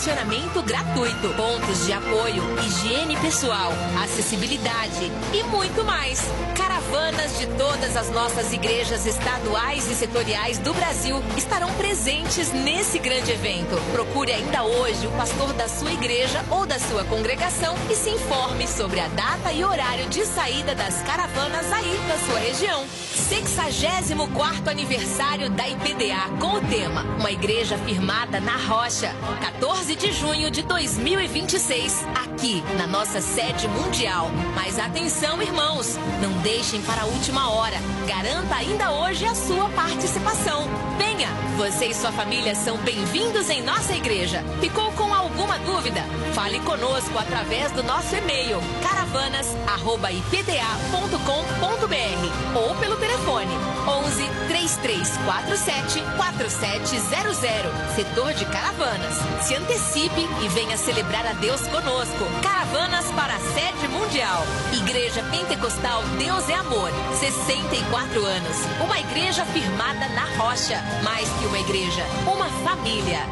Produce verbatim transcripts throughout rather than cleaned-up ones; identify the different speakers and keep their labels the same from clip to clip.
Speaker 1: estacionamento gratuito, pontos de apoio, higiene pessoal, acessibilidade e muito mais. Caravanas de todas as nossas igrejas estaduais e setoriais do Brasil estarão presentes nesse grande evento. Procure ainda hoje o pastor da sua igreja ou da sua congregação e se informe sobre a data e horário de saída das caravanas aí da sua região. sexagésimo quarto aniversário da I P D A com o tema Uma Igreja Firmada na Rocha, quatorze de junho de dois mil e vinte e seis, aqui na nossa sede mundial. Mas atenção, irmãos, não deixem para a última hora. Garanta ainda hoje a sua participação. Venha, você e sua família são bem-vindos em nossa igreja. Ficou com alguma dúvida? Fale conosco através do nosso e-mail caravanas arroba i p d a ponto com ponto b r ou pelo telefone onze, três três quatro sete, quatro sete zero zero. Setor de Caravanas. Se antecipe e venha celebrar a Deus conosco. Caravanas para a sede mundial. Igreja Pentecostal Deus é Amor. sessenta e quatro anos. Uma igreja firmada na rocha. Mais que uma igreja, uma família.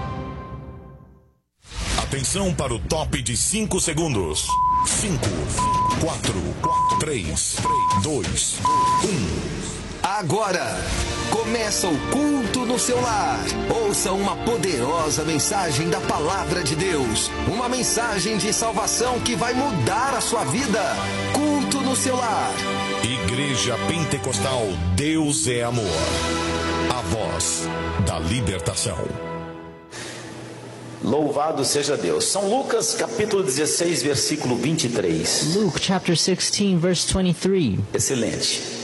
Speaker 2: Atenção para o top de cinco segundos. cinco, quatro, três, dois, um.
Speaker 3: Agora começa o culto no seu lar. Ouça uma poderosa mensagem da palavra de Deus. Uma mensagem de salvação que vai mudar a sua vida. Culto no seu lar.
Speaker 2: Igreja Pentecostal Deus é Amor. A voz da libertação.
Speaker 4: Louvado seja Deus. São Lucas capítulo dezesseis, versículo vinte e três.
Speaker 5: Luke chapter sixteen, verse twenty-three.
Speaker 4: Excelente.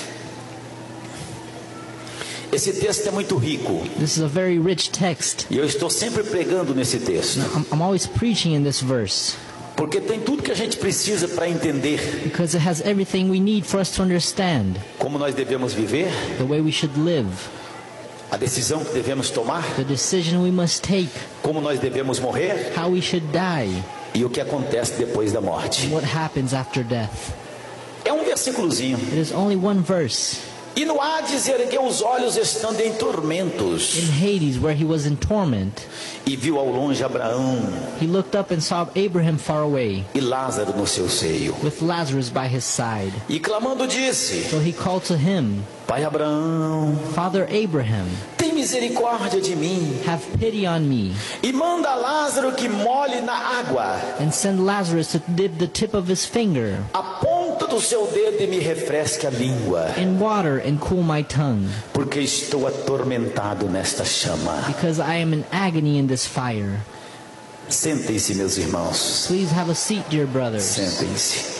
Speaker 4: Esse texto é muito rico.
Speaker 5: This is a very rich text.
Speaker 4: E eu estou sempre pregando nesse texto.
Speaker 5: I'm, I'm always preaching in this verse.
Speaker 4: Porque tem tudo que a gente precisa para entender.
Speaker 5: Because it has everything we need for us to understand.
Speaker 4: Como nós devemos viver.
Speaker 5: The way we should live.
Speaker 4: A decisão que devemos tomar.
Speaker 5: The decision we must take.
Speaker 4: Como nós devemos morrer.
Speaker 5: How we should die.
Speaker 4: E o que acontece depois da morte.
Speaker 5: What happens after death.
Speaker 4: É um versículozinho.
Speaker 5: It is only one verse.
Speaker 4: E no Hades ergueu os olhos estando em tormentos.
Speaker 5: In Hades, where he was in torment.
Speaker 4: E viu ao longe Abraão.
Speaker 5: He looked up and saw Abraham far away.
Speaker 4: E Lázaro no seu seio.
Speaker 5: With Lazarus by his side.
Speaker 4: E clamando disse.
Speaker 5: So he called to him.
Speaker 4: Pai Abraão.
Speaker 5: Father Abraham.
Speaker 4: Tem misericórdia de mim.
Speaker 5: Have pity on me.
Speaker 4: E manda Lázaro que molhe na água.
Speaker 5: And send Lazarus to dip the tip of his finger.
Speaker 4: A ponta do seu dedo e me refresque a língua.
Speaker 5: In water and cool my tongue.
Speaker 4: Porque estou atormentado nesta chama.
Speaker 5: Because I am in agony in this fire.
Speaker 4: Sentem-se, meus irmãos.
Speaker 5: Please have a seat, dear brothers.
Speaker 4: Sentem-se.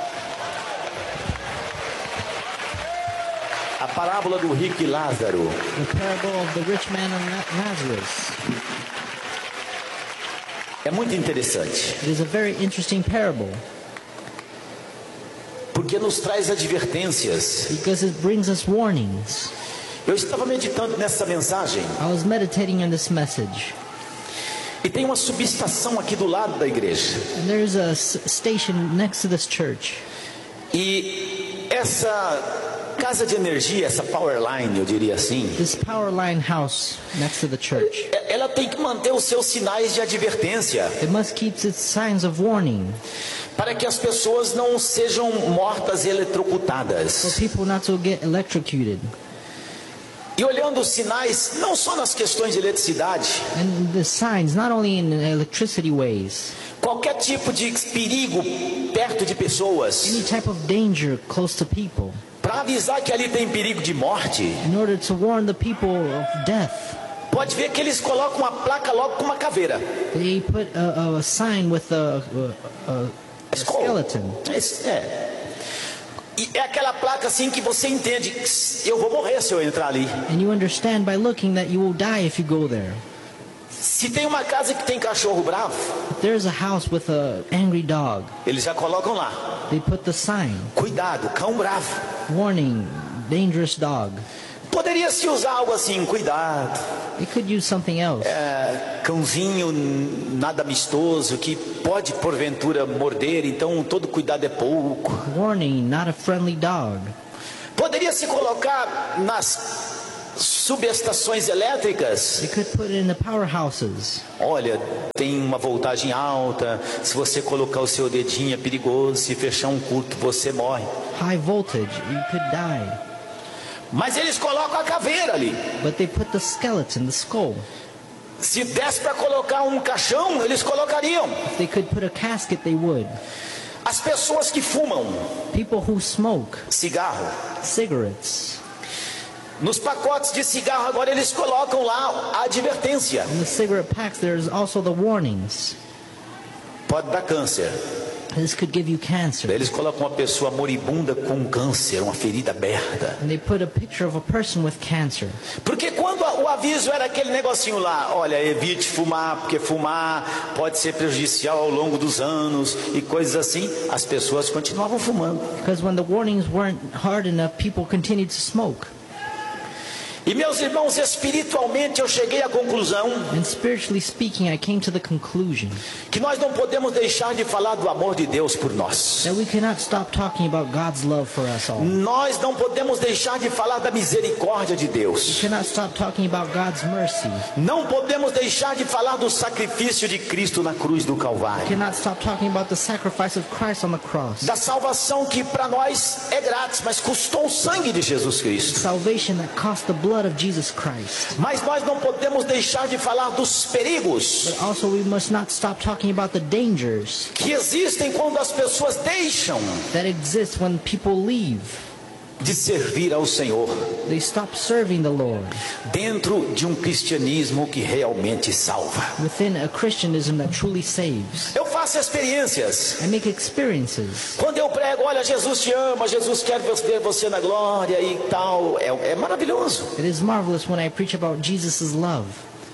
Speaker 4: A parábola do rico e Lázaro.
Speaker 5: The parable of the rich man and Lazarus.
Speaker 4: É muito interessante.
Speaker 5: It is a very interesting parable.
Speaker 4: Porque nos traz advertências.
Speaker 5: Because it brings us warnings.
Speaker 4: Eu estava meditando nessa mensagem.
Speaker 5: I was meditating on this message.
Speaker 4: E tem uma subestação aqui do lado da igreja.
Speaker 5: And there's a station next to this church.
Speaker 4: E essa casa de energia, essa power line, eu diria assim.
Speaker 5: This power line house next to the church.
Speaker 4: Ela tem que manter os seus sinais de advertência.
Speaker 5: It must keep its signs of warning.
Speaker 4: Para que as pessoas não sejam mortas e eletrocutadas.
Speaker 5: For people not to get electrocuted.
Speaker 4: E olhando os sinais, não só nas questões de eletricidade.
Speaker 5: And the signs, not only in electricity ways.
Speaker 4: Qualquer tipo de perigo perto de pessoas.
Speaker 5: Any type of danger close to people.
Speaker 4: Para avisar que ali tem perigo de morte.
Speaker 5: In order to warn the people of death.
Speaker 4: Pode ver que eles colocam uma placa logo com uma caveira.
Speaker 5: They put a, a sign with a, a, a, a skeleton.
Speaker 4: É. E é aquela placa assim que você entende, eu vou morrer se eu entrar ali.
Speaker 5: And you understand by looking that you will die if you go there.
Speaker 4: Se tem uma casa que tem cachorro bravo,
Speaker 5: if there's a house with a angry dog,
Speaker 4: eles já colocam lá.
Speaker 5: They put the sign.
Speaker 4: Cuidado, cão bravo.
Speaker 5: Warning, dangerous dog.
Speaker 4: Poderia se usar algo assim, cuidado.
Speaker 5: They could use something else.
Speaker 4: É, cãozinho nada amistoso que pode porventura morder, então todo cuidado é pouco.
Speaker 5: Warning, not a friendly dog.
Speaker 4: Poderia se colocar nas subestações elétricas.
Speaker 5: They could put it in the powerhouses.
Speaker 4: Olha, tem uma voltagem alta. Se você colocar o seu dedinho é perigoso. Se fechar um curto, você morre.
Speaker 5: High voltage, you could die.
Speaker 4: Mas eles colocam a caveira ali.
Speaker 5: But they put the skeleton, the skull.
Speaker 4: Se desse para colocar um caixão, eles colocariam.
Speaker 5: If they could put a casket, they would.
Speaker 4: As pessoas que fumam
Speaker 5: People who smoke
Speaker 4: cigarro,
Speaker 5: cigarettes,
Speaker 4: nos pacotes de cigarro agora eles colocam lá a advertência.
Speaker 5: in the cigarette packs, there's also the warnings.
Speaker 4: Pode dar câncer.
Speaker 5: This could give you cancer.
Speaker 4: Eles colocam uma pessoa moribunda com câncer, uma ferida aberta.
Speaker 5: And they put a picture of a person with cancer.
Speaker 4: Porque quando o aviso era aquele negocinho lá, olha, evite fumar, porque fumar pode ser prejudicial ao longo dos anos e coisas assim, as pessoas continuavam fumando.
Speaker 5: Because when the warnings weren't hard enough, people continued to smoke.
Speaker 4: E meus irmãos, espiritualmente eu cheguei à conclusão
Speaker 5: And spiritually speaking, I came to the conclusion
Speaker 4: que nós não podemos deixar de falar do amor de Deus por nós.
Speaker 5: that we cannot stop talking about God's love for us all.
Speaker 4: Nós não podemos deixar de falar da misericórdia de
Speaker 5: We
Speaker 4: Deus.
Speaker 5: cannot stop talking about God's mercy.
Speaker 4: Não podemos deixar de falar do sacrifício de Cristo na cruz do
Speaker 5: We
Speaker 4: Calvário.
Speaker 5: cannot stop talking about the sacrifice of Christ on the cross.
Speaker 4: Da salvação que para nós é grátis, mas custou o sangue de Jesus Cristo.
Speaker 5: Salvation that cost the blood of Jesus Christ.
Speaker 4: Mas nós não podemos deixar de falar dos perigos
Speaker 5: But also we must not stop talking about the dangers
Speaker 4: que existem quando as pessoas deixam
Speaker 5: that exist when people leave.
Speaker 4: de servir ao Senhor
Speaker 5: They stop serving the Lord
Speaker 4: dentro de um cristianismo que realmente salva.
Speaker 5: within a Christianism that truly saves.
Speaker 4: Eu faço experiências.
Speaker 5: I make experiences.
Speaker 4: Quando eu prego, olha, Jesus te ama, Jesus quer ver você na glória e tal, é, é maravilhoso.
Speaker 5: It is marvelous when I preach about Jesus' love.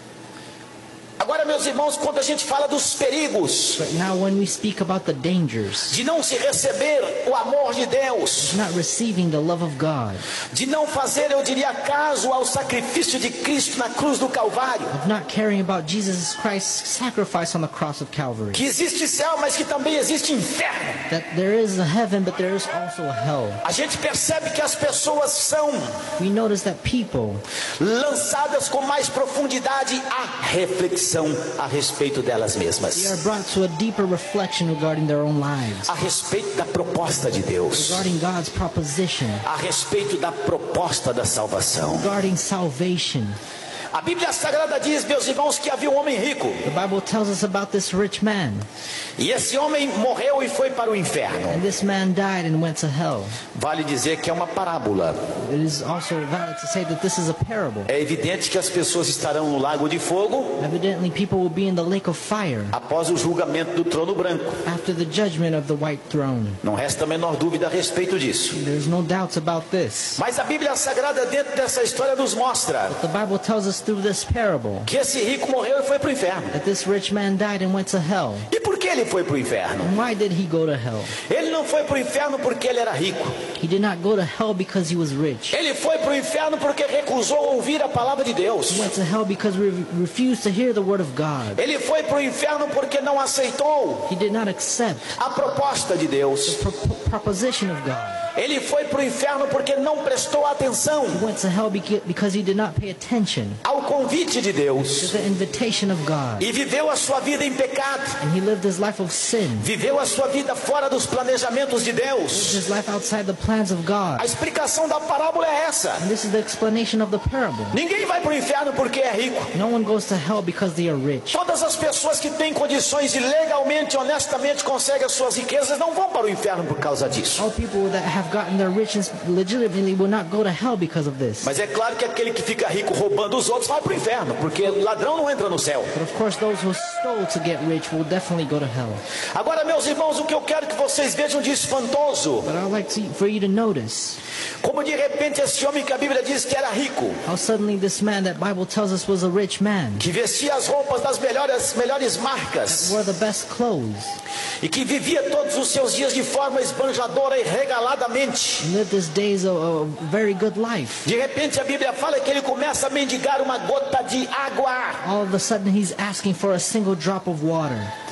Speaker 4: Agora, meus irmãos, quando a gente fala dos perigos
Speaker 5: But now when we speak about the dangers,
Speaker 4: de não se receber o amor de Deus,
Speaker 5: not receiving the love of God,
Speaker 4: de não fazer, eu diria, caso ao sacrifício de Cristo na cruz do Calvário,
Speaker 5: of not caring about Jesus Christ's sacrifice on the cross of Calvary,
Speaker 4: que existe céu, mas que também existe inferno.
Speaker 5: that there is a heaven but there is also a hell.
Speaker 4: A gente percebe que as pessoas são
Speaker 5: We notice that people
Speaker 4: lançadas com mais profundidade à reflexão a respeito delas
Speaker 5: they
Speaker 4: mesmas,
Speaker 5: are brought to a deeper reflection regarding their own lives,
Speaker 4: a respeito da proposta de Deus,
Speaker 5: regarding God's proposition,
Speaker 4: a respeito da proposta da salvação.
Speaker 5: regarding salvation.
Speaker 4: A Bíblia Sagrada diz, meus irmãos, que havia um homem rico.
Speaker 5: The Bible tells us about this rich man,
Speaker 4: E esse homem morreu e foi para o inferno.
Speaker 5: and this man died and went to hell.
Speaker 4: Vale dizer que é uma parábola.
Speaker 5: It is also valid to say that this is a parable.
Speaker 4: É evidente que as pessoas estarão no lago de fogo
Speaker 5: Evidently, people will be in the lake of fire
Speaker 4: após o julgamento do trono branco.
Speaker 5: after the judgment of the white throne.
Speaker 4: Não resta a menor dúvida a respeito disso.
Speaker 5: There's no doubts about this.
Speaker 4: Mas a Bíblia Sagrada, dentro dessa história, nos mostra
Speaker 5: The Bible tells us through this parable
Speaker 4: que esse rico morreu e foi para o inferno.
Speaker 5: that this rich man died and went to hell.
Speaker 4: E por que ele foi para o inferno?
Speaker 5: And why did he go to hell?
Speaker 4: Ele não foi para o inferno porque ele era rico.
Speaker 5: He did not go to hell because he was rich.
Speaker 4: Ele foi para o inferno porque recusou ouvir a palavra de Deus.
Speaker 5: He went to hell because he re- refused to hear the word of God.
Speaker 4: Ele foi para o inferno porque não aceitou
Speaker 5: He did not accept
Speaker 4: a proposta de Deus.
Speaker 5: the pro- proposition of God.
Speaker 4: Ele foi para o inferno porque não prestou atenção
Speaker 5: He went to hell beca- because he did not pay attention
Speaker 4: ao convite de
Speaker 5: to
Speaker 4: Deus.
Speaker 5: the invitation of God.
Speaker 4: E viveu a sua vida em pecado.
Speaker 5: And he lived his life of sin.
Speaker 4: Viveu a sua vida fora dos planejamentos de
Speaker 5: Lived
Speaker 4: Deus.
Speaker 5: his life outside the plans of God.
Speaker 4: A explicação da parábola é essa.
Speaker 5: And this is the explanation of the parable.
Speaker 4: Ninguém vai para o inferno porque é rico.
Speaker 5: No one goes to hell because they are rich.
Speaker 4: Todas as pessoas que têm condições e legalmente, honestamente conseguem as suas riquezas não vão para o inferno por causa disso.
Speaker 5: All people that have gotten their riches legitimately will not go to hell because of this.
Speaker 4: Mas é claro que aquele que fica rico roubando os outros vai para o inferno, porque ladrão não entra no céu.
Speaker 5: But of course, those who stole to get rich will definitely go to hell.
Speaker 4: Agora, meus irmãos, o que eu quero que vocês vejam de espantoso,
Speaker 5: But I'd like to, for you to notice
Speaker 4: como de repente esse homem que a Bíblia diz que era rico,
Speaker 5: how suddenly this man that Bible tells us was a rich man,
Speaker 4: que vestia as roupas das melhores, melhores marcas
Speaker 5: wore the best clothes,
Speaker 4: e que vivia todos os seus dias de forma esbanjadora e regaladamente.
Speaker 5: and lived his days a, a very good life.
Speaker 4: De repente a Bíblia fala que ele começa a mendigar uma gota de água.
Speaker 5: All of a sudden, he's asking for a single drop of water.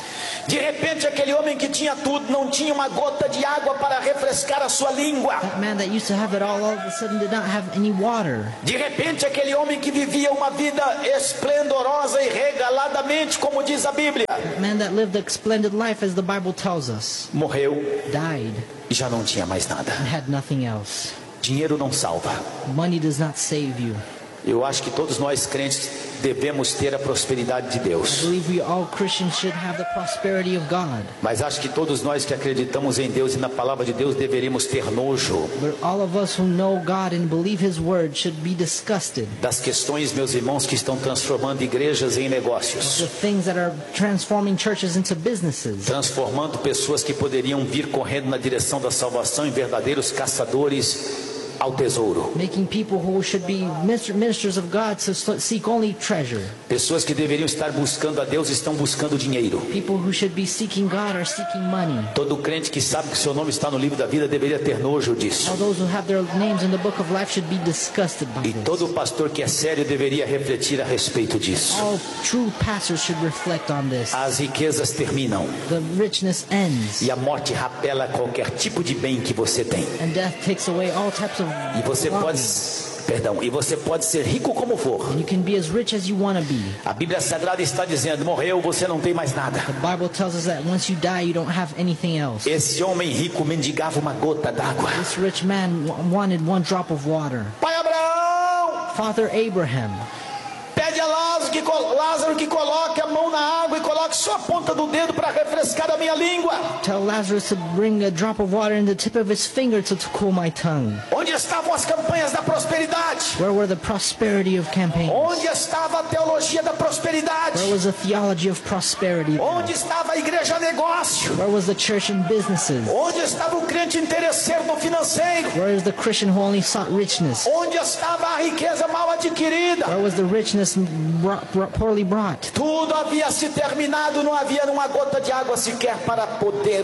Speaker 4: De repente aquele homem que tinha tudo não tinha uma gota de água para refrescar a sua língua.
Speaker 5: That man that used to have it all, all of a sudden did not have any water.
Speaker 4: De repente aquele homem que vivia uma vida esplendorosa e regaladamente, como diz a Bíblia,
Speaker 5: That man that lived a splendid life, as the Bible tells us,
Speaker 4: morreu
Speaker 5: died
Speaker 4: e já não tinha mais nada.
Speaker 5: and had nothing else.
Speaker 4: Dinheiro não salva.
Speaker 5: Money does not save you.
Speaker 4: Eu acho que todos nós crentes devemos ter a prosperidade de
Speaker 5: I
Speaker 4: Deus.
Speaker 5: believe we all Christians should have the prosperity of God.
Speaker 4: Mas acho que todos nós que acreditamos em Deus e na palavra de Deus deveríamos ter nojo
Speaker 5: But all of us who know God and believe His word should be disgusted
Speaker 4: das questões, meus irmãos, que estão transformando igrejas em negócios,
Speaker 5: the things that are transforming churches into businesses,
Speaker 4: transformando pessoas que poderiam vir correndo na direção da salvação em verdadeiros caçadores ao tesouro.
Speaker 5: making people who should be minister- ministers of God to so- seek only treasure.
Speaker 4: Pessoas que deveriam estar buscando a Deus estão buscando dinheiro.
Speaker 5: People who should be seeking God are seeking money.
Speaker 4: Todo crente que sabe que seu nome está no livro da vida deveria ter nojo disso.
Speaker 5: All those who have their names in the book of life should be disgusted by
Speaker 4: E
Speaker 5: this.
Speaker 4: todo pastor que é sério deveria refletir a respeito disso.
Speaker 5: All true pastors should reflect on this.
Speaker 4: As riquezas terminam
Speaker 5: The richness ends,
Speaker 4: e a morte rapela qualquer tipo de bem que você tem.
Speaker 5: and death takes away all types of
Speaker 4: E você pode,
Speaker 5: belongings.
Speaker 4: perdão, e você pode ser rico como for.
Speaker 5: And you can be as rich as you want to be.
Speaker 4: A Bíblia Sagrada está dizendo: morreu, você não tem mais nada.
Speaker 5: The Bible tells us that once you die, you don't have anything else.
Speaker 4: Esse homem rico mendigava uma gota d'água.
Speaker 5: This rich man w- wanted one drop of water.
Speaker 4: Pai Abraão,
Speaker 5: Father Abraham,
Speaker 4: pede a Lázaro que, col- Lázaro que coloque a mão na água e coloque só a ponta do dedo para refrescar a minha língua.
Speaker 5: tell Lazarus to bring a drop of water in the tip of his finger to, to cool my tongue.
Speaker 4: Onde estavam as campanhas da prosperidade?
Speaker 5: Where were the prosperity of campaigns?
Speaker 4: Onde estava a teologia da prosperidade?
Speaker 5: Where was the theology of prosperity?
Speaker 4: Onde estava a igreja negócio?
Speaker 5: Where was the church and businesses?
Speaker 4: Onde estava o crente interesseiro no financeiro?
Speaker 5: Where is the Christian who only sought richness?
Speaker 4: Onde estava a riqueza mal adquirida?
Speaker 5: Where was the richness brought, brought, poorly brought?
Speaker 4: Tudo havia se terminado, não havia uma gota de água sequer para poder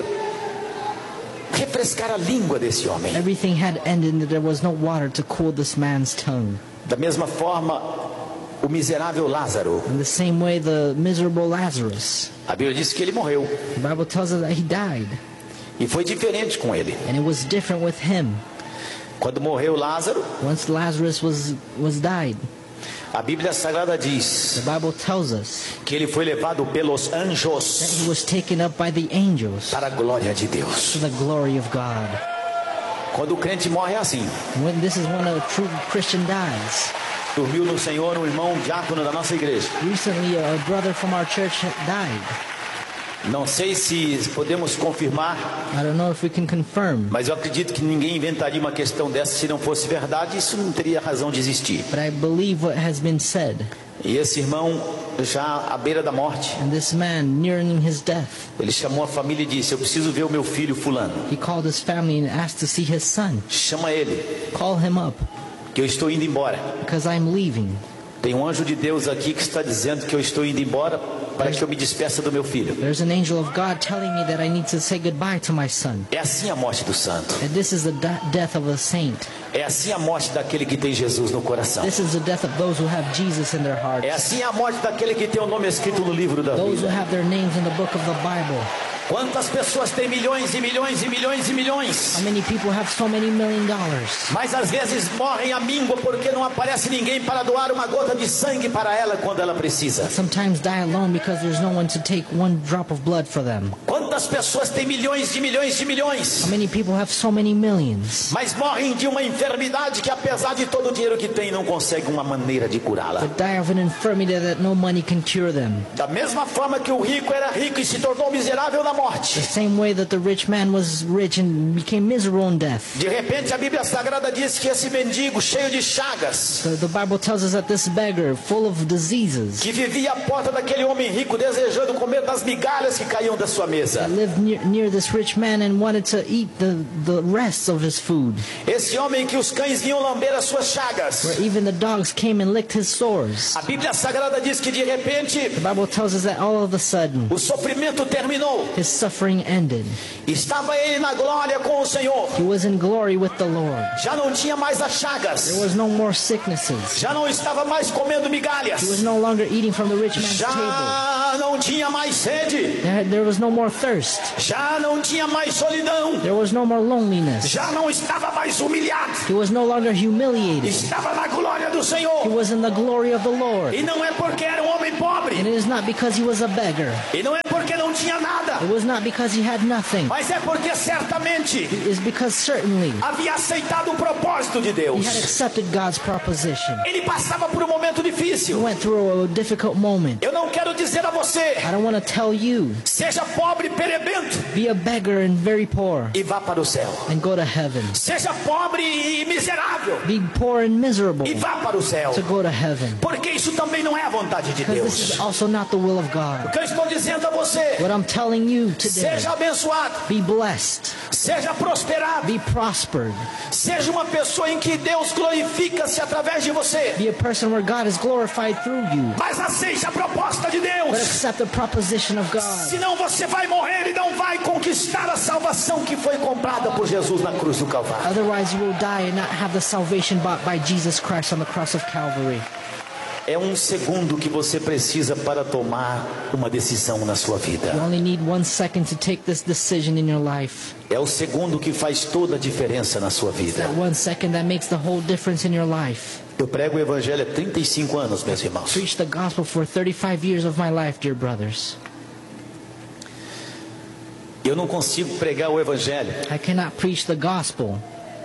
Speaker 4: refrescar a língua desse homem.
Speaker 5: Everything had ended and there was no water to cool this man's tongue.
Speaker 4: Da mesma forma, o miserável Lázaro,
Speaker 5: In the same way, the miserable Lazarus,
Speaker 4: a Bíblia diz que ele morreu.
Speaker 5: the Bible tells us that he died.
Speaker 4: E foi diferente com ele.
Speaker 5: And it was different with him.
Speaker 4: Quando morreu Lázaro,
Speaker 5: Once Lazarus was, was died,
Speaker 4: a Bíblia Sagrada diz
Speaker 5: the Bible tells us
Speaker 4: que ele foi levado pelos
Speaker 5: that
Speaker 4: anjos
Speaker 5: he was taken up by the angels
Speaker 4: para a glória de Deus.
Speaker 5: to the glory of God.
Speaker 4: Quando o crente morre é assim.
Speaker 5: When this is when a true Christian dies.
Speaker 4: Dormiu no Senhor um irmão diácono da nossa igreja.
Speaker 5: Recently, a brother from our church died.
Speaker 4: Não sei se podemos confirmar,
Speaker 5: I don't know if we can confirm,
Speaker 4: mas eu acredito que ninguém inventaria uma questão dessa se não fosse verdade. Isso não teria razão de existir.
Speaker 5: but I believe what has been said.
Speaker 4: E esse irmão, já à beira da morte,
Speaker 5: And this man, nearing his death,
Speaker 4: ele chamou a família e disse: eu preciso ver o meu filho fulano.
Speaker 5: he called his family and asked to see his son.
Speaker 4: Chama ele,
Speaker 5: Call him up,
Speaker 4: que eu estou indo embora.
Speaker 5: because I'm leaving.
Speaker 4: Tem um anjo de Deus aqui que está dizendo que eu estou indo embora para que eu me despeça do meu filho.
Speaker 5: There's an angel of God telling me that I need to say goodbye to my son.
Speaker 4: É assim a morte do santo.
Speaker 5: And this is the de- death of a saint.
Speaker 4: É assim a morte daquele que tem Jesus no coração.
Speaker 5: This is the death of those who have Jesus in their hearts.
Speaker 4: É assim a morte daquele que tem o nome escrito no livro da
Speaker 5: Those who
Speaker 4: vida.
Speaker 5: have their names in the book of the Bible.
Speaker 4: Quantas pessoas têm milhões e milhões e milhões e milhões,
Speaker 5: How many people have so many million dollars?
Speaker 4: mas às vezes morrem à míngua porque não aparece ninguém para doar uma gota de sangue para ela quando ela precisa.
Speaker 5: Sometimes die alone because there's no one to take one drop of blood for them.
Speaker 4: Quantas pessoas têm milhões de milhões de milhões,
Speaker 5: How many people have so many millions?
Speaker 4: mas morrem de uma enfermidade que apesar de todo o dinheiro que tem não consegue uma maneira de curá-la.
Speaker 5: But die of an infirmity that no money can cure them.
Speaker 4: Da mesma forma que o rico era rico e se tornou miserável na morte,
Speaker 5: The same way that the rich man was rich and became miserable in death.
Speaker 4: de repente a Bíblia Sagrada diz que esse mendigo cheio de chagas,
Speaker 5: The, the Bible tells us that this beggar, full of diseases,
Speaker 4: que vivia à porta daquele homem rico desejando comer das migalhas que caíam da sua mesa,
Speaker 5: that lived near, near this rich man and wanted to eat the, the rest of his food.
Speaker 4: Esse homem que os cães vinham lamber as suas chagas.
Speaker 5: Where even the dogs came and licked his sores.
Speaker 4: A Bíblia Sagrada diz que de repente
Speaker 5: The Bible tells us that all of a sudden
Speaker 4: o sofrimento terminou.
Speaker 5: his suffering ended.
Speaker 4: Estava ele na glória com o Senhor.
Speaker 5: He was in glory with the Lord.
Speaker 4: Já não tinha mais as chagas.
Speaker 5: There was no more sicknesses.
Speaker 4: Já não estava mais comendo migalhas.
Speaker 5: He was no longer eating from the rich man's
Speaker 4: Já
Speaker 5: table.
Speaker 4: não tinha mais sede.
Speaker 5: There, there was no more thirst.
Speaker 4: Já não tinha mais solidão.
Speaker 5: There was no more loneliness.
Speaker 4: Já não estava mais humilhado.
Speaker 5: He was no longer humiliated.
Speaker 4: Estava na glória do
Speaker 5: He
Speaker 4: Senhor.
Speaker 5: was in the glory of the Lord.
Speaker 4: E não é porque era um homem
Speaker 5: And
Speaker 4: pobre.
Speaker 5: it is not because he was a beggar.
Speaker 4: E não é porque não tinha nada.
Speaker 5: It was not because he had nothing.
Speaker 4: Mas é porque certamente
Speaker 5: It is because certainly
Speaker 4: havia aceitado o propósito de
Speaker 5: he
Speaker 4: Deus.
Speaker 5: had accepted God's proposition.
Speaker 4: Ele passava por um momento
Speaker 5: He
Speaker 4: difícil.
Speaker 5: went through a difficult moment.
Speaker 4: Eu não quero dizer a você,
Speaker 5: I don't want to tell you,
Speaker 4: seja pobre e perebento
Speaker 5: be a beggar and very poor
Speaker 4: e vá para o céu.
Speaker 5: and go to heaven.
Speaker 4: Seja pobre e miserável
Speaker 5: Be poor and miserable
Speaker 4: e vá para o céu.
Speaker 5: to go to heaven.
Speaker 4: Porque isso também não é a vontade de
Speaker 5: Because this
Speaker 4: Deus.
Speaker 5: is also not the will of God.
Speaker 4: O que eu estou dizendo a você,
Speaker 5: What I'm telling you today,
Speaker 4: seja abençoado,
Speaker 5: be blessed,
Speaker 4: seja prosperado,
Speaker 5: be prospered,
Speaker 4: seja uma pessoa em que Deus glorifica-se através de você.
Speaker 5: be a person where God is glorified through you.
Speaker 4: Mas aceite a proposta de
Speaker 5: But
Speaker 4: Deus.
Speaker 5: accept the proposition of God.
Speaker 4: Senão você vai morrer e não vai conquistar a salvação que foi comprada por Jesus na cruz do Calvário.
Speaker 5: Otherwise you will die and not have the salvation bought by Jesus Christ on the cross of Calvary.
Speaker 4: É um segundo que você precisa para tomar uma decisão na sua vida.
Speaker 5: You only need one second to take this decision in your life.
Speaker 4: É o segundo que faz toda a diferença na sua vida.
Speaker 5: That one second that makes the whole difference in your life.
Speaker 4: Eu prego o evangelho há trinta e cinco anos, meus irmãos.
Speaker 5: Preach the gospel for thirty-five years of my life, dear brothers.
Speaker 4: Eu não consigo pregar o evangelho
Speaker 5: I cannot preach the gospel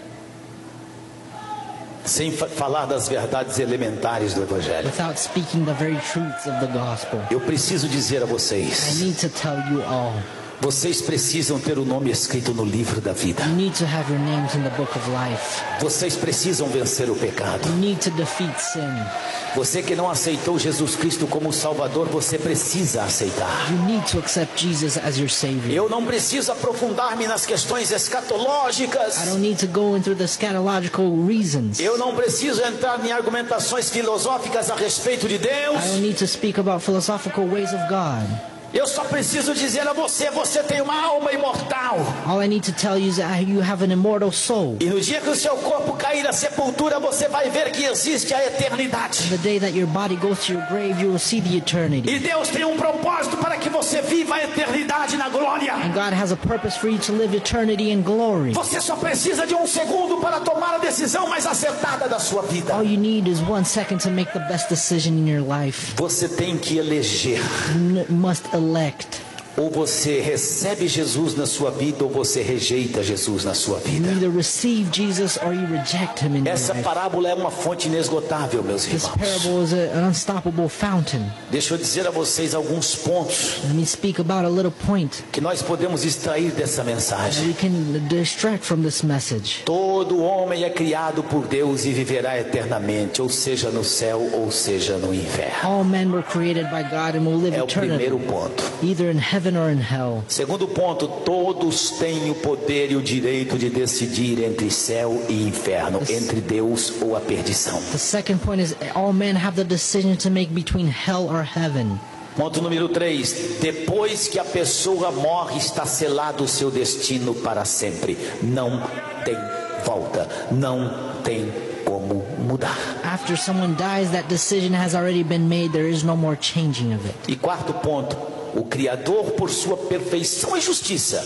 Speaker 4: sem fa- falar das verdades elementares do evangelho.
Speaker 5: without speaking the very truths of the gospel.
Speaker 4: Eu preciso dizer a
Speaker 5: I
Speaker 4: vocês,
Speaker 5: need to tell you all.
Speaker 4: vocês precisam ter o nome escrito no livro da vida.
Speaker 5: You need to have your names in the book of life.
Speaker 4: Vocês precisam vencer o pecado.
Speaker 5: You need to defeat sin.
Speaker 4: Você que não aceitou Jesus Cristo como Salvador, você precisa aceitar.
Speaker 5: You need to accept Jesus as your Savior.
Speaker 4: Eu não preciso aprofundar-me nas questões escatológicas.
Speaker 5: I don't need to go into the scatological reasons.
Speaker 4: Eu não preciso entrar em argumentações filosóficas a respeito de
Speaker 5: I don't
Speaker 4: Deus.
Speaker 5: need to speak about philosophical ways of God.
Speaker 4: Eu só preciso dizer a você, você tem uma alma imortal.
Speaker 5: All I need to tell you is that you have an immortal soul.
Speaker 4: E no dia que o seu corpo cair na sepultura, você vai ver que existe a eternidade.
Speaker 5: The day that your body goes to your grave, you will see the eternity.
Speaker 4: E Deus tem um propósito para que você viva a eternidade na glória.
Speaker 5: And God has a purpose for you to live eternity in glory.
Speaker 4: Você só precisa de um segundo para tomar a decisão mais acertada da sua vida.
Speaker 5: All you need is one second to make the best decision in your life.
Speaker 4: Você tem que eleger.
Speaker 5: You n- must elect.
Speaker 4: Ou você recebe Jesus na sua vida, ou você rejeita Jesus na sua
Speaker 5: You
Speaker 4: vida.
Speaker 5: either receive Jesus or you reject him in your
Speaker 4: Essa
Speaker 5: life.
Speaker 4: parábola é uma fonte inesgotável, meus
Speaker 5: This
Speaker 4: irmãos.
Speaker 5: parable is a- an unstoppable fountain.
Speaker 4: Deixa eu dizer a vocês alguns pontos
Speaker 5: Let me speak about a little point
Speaker 4: que nós podemos extrair dessa
Speaker 5: that
Speaker 4: mensagem.
Speaker 5: we can distract from this message.
Speaker 4: Todo homem é criado por Deus e viverá eternamente, ou seja no céu, ou seja no inferno.
Speaker 5: All men were created by God and will live
Speaker 4: É o
Speaker 5: eternally,
Speaker 4: primeiro ponto.
Speaker 5: either in heaven or in hell.
Speaker 4: Segundo ponto, todos têm o poder e o direito de decidir entre céu e inferno, entre Deus ou a perdição.
Speaker 5: The second point is all men have the decision to make between hell or heaven.
Speaker 4: Ponto número três, depois que a pessoa morre, está selado o seu destino para sempre. Não tem volta, não tem como mudar.
Speaker 5: After someone dies, that decision has already been made. There is no more changing of it.
Speaker 4: E quarto ponto, o Criador, por sua perfeição e justiça,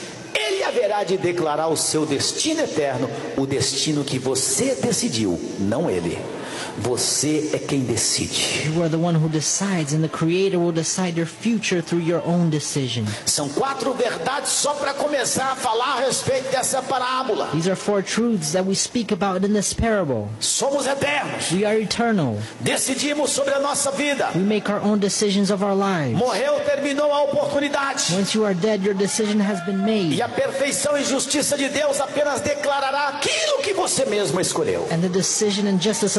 Speaker 4: Ele haverá de declarar o seu destino eterno, o destino que você decidiu, não Ele. Você é quem decide.
Speaker 5: You are the one who decides, and the Creator will decide your future through your own decision.
Speaker 4: São quatro verdades só para começar a falar a respeito dessa parábola.
Speaker 5: These are four truths that we speak about in this parable.
Speaker 4: Somos eternos.
Speaker 5: We are eternal.
Speaker 4: Decidimos sobre a nossa vida.
Speaker 5: We make our own decisions of our lives.
Speaker 4: Morreu, terminou a oportunidade.
Speaker 5: Once you are dead, your decision has been made.
Speaker 4: E a perfeição e justiça de Deus apenas declarará aquilo que você mesmo escolheu.
Speaker 5: And the decision and justice of God will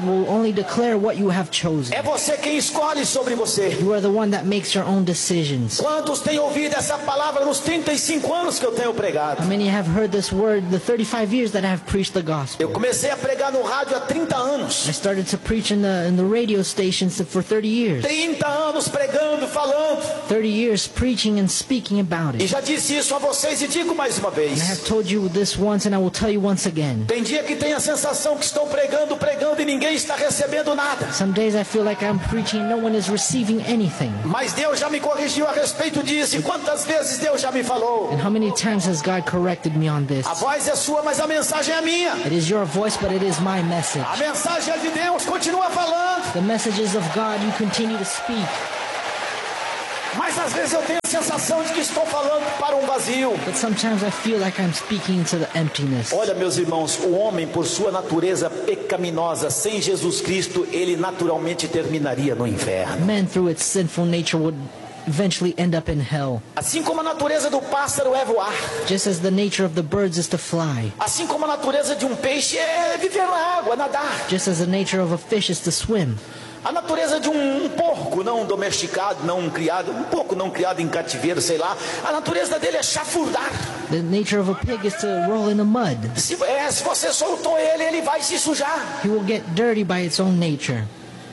Speaker 5: will only declare what you have chosen.
Speaker 4: É você quem escolhe sobre você.
Speaker 5: You are the one that makes your own decisions.
Speaker 4: Quantos têm ouvido essa palavra nos trinta e cinco anos que eu tenho pregado?
Speaker 5: How many have heard this word the thirty-five years that I have preached the gospel?
Speaker 4: Eu comecei a pregar no rádio há trinta anos.
Speaker 5: I started to preach in the in the radio stations for thirty years.
Speaker 4: trinta anos pregando, falando.
Speaker 5: thirty years preaching and speaking about
Speaker 4: E
Speaker 5: it.
Speaker 4: já disse isso a vocês e digo mais uma
Speaker 5: And I
Speaker 4: vez.
Speaker 5: have told you this once and I will tell you once again.
Speaker 4: Tem dia que tem a sensação que estou pregando, pregando e ninguém está recebendo nada.
Speaker 5: Some days I feel like I'm preaching and no one is receiving anything.
Speaker 4: Mas Deus já me corrigiu a respeito disso. E quantas vezes Deus já me falou?
Speaker 5: And how many times has God corrected me on this?
Speaker 4: A voz é sua, mas a mensagem é minha.
Speaker 5: It is your voice, but it is my message.
Speaker 4: A mensagem é de Deus, continua falando.
Speaker 5: The messages of God, you continue to speak.
Speaker 4: Mas às vezes eu tenho a sensação de que estou falando para um vazio.
Speaker 5: But sometimes I feel like I'm speaking to the emptiness.
Speaker 4: Olha, meus irmãos, o homem, por sua natureza pecaminosa, sem Jesus Cristo, ele naturalmente terminaria no inferno.
Speaker 5: Man, through its sinful nature, would eventually end up in hell.
Speaker 4: Assim como a natureza do pássaro é voar.
Speaker 5: Just as the nature of the birds is to fly.
Speaker 4: Assim como a natureza de um peixe é viver na água, nadar.
Speaker 5: Just as the nature of a fish is to swim.
Speaker 4: A natureza de um, um porco não domesticado, não criado, um porco não criado em cativeiro, sei lá. A natureza dele é chafurdar.
Speaker 5: The nature of a pig is to roll in the mud.
Speaker 4: Se, é, se você soltou ele, ele vai se sujar.
Speaker 5: He will get dirty by its own nature.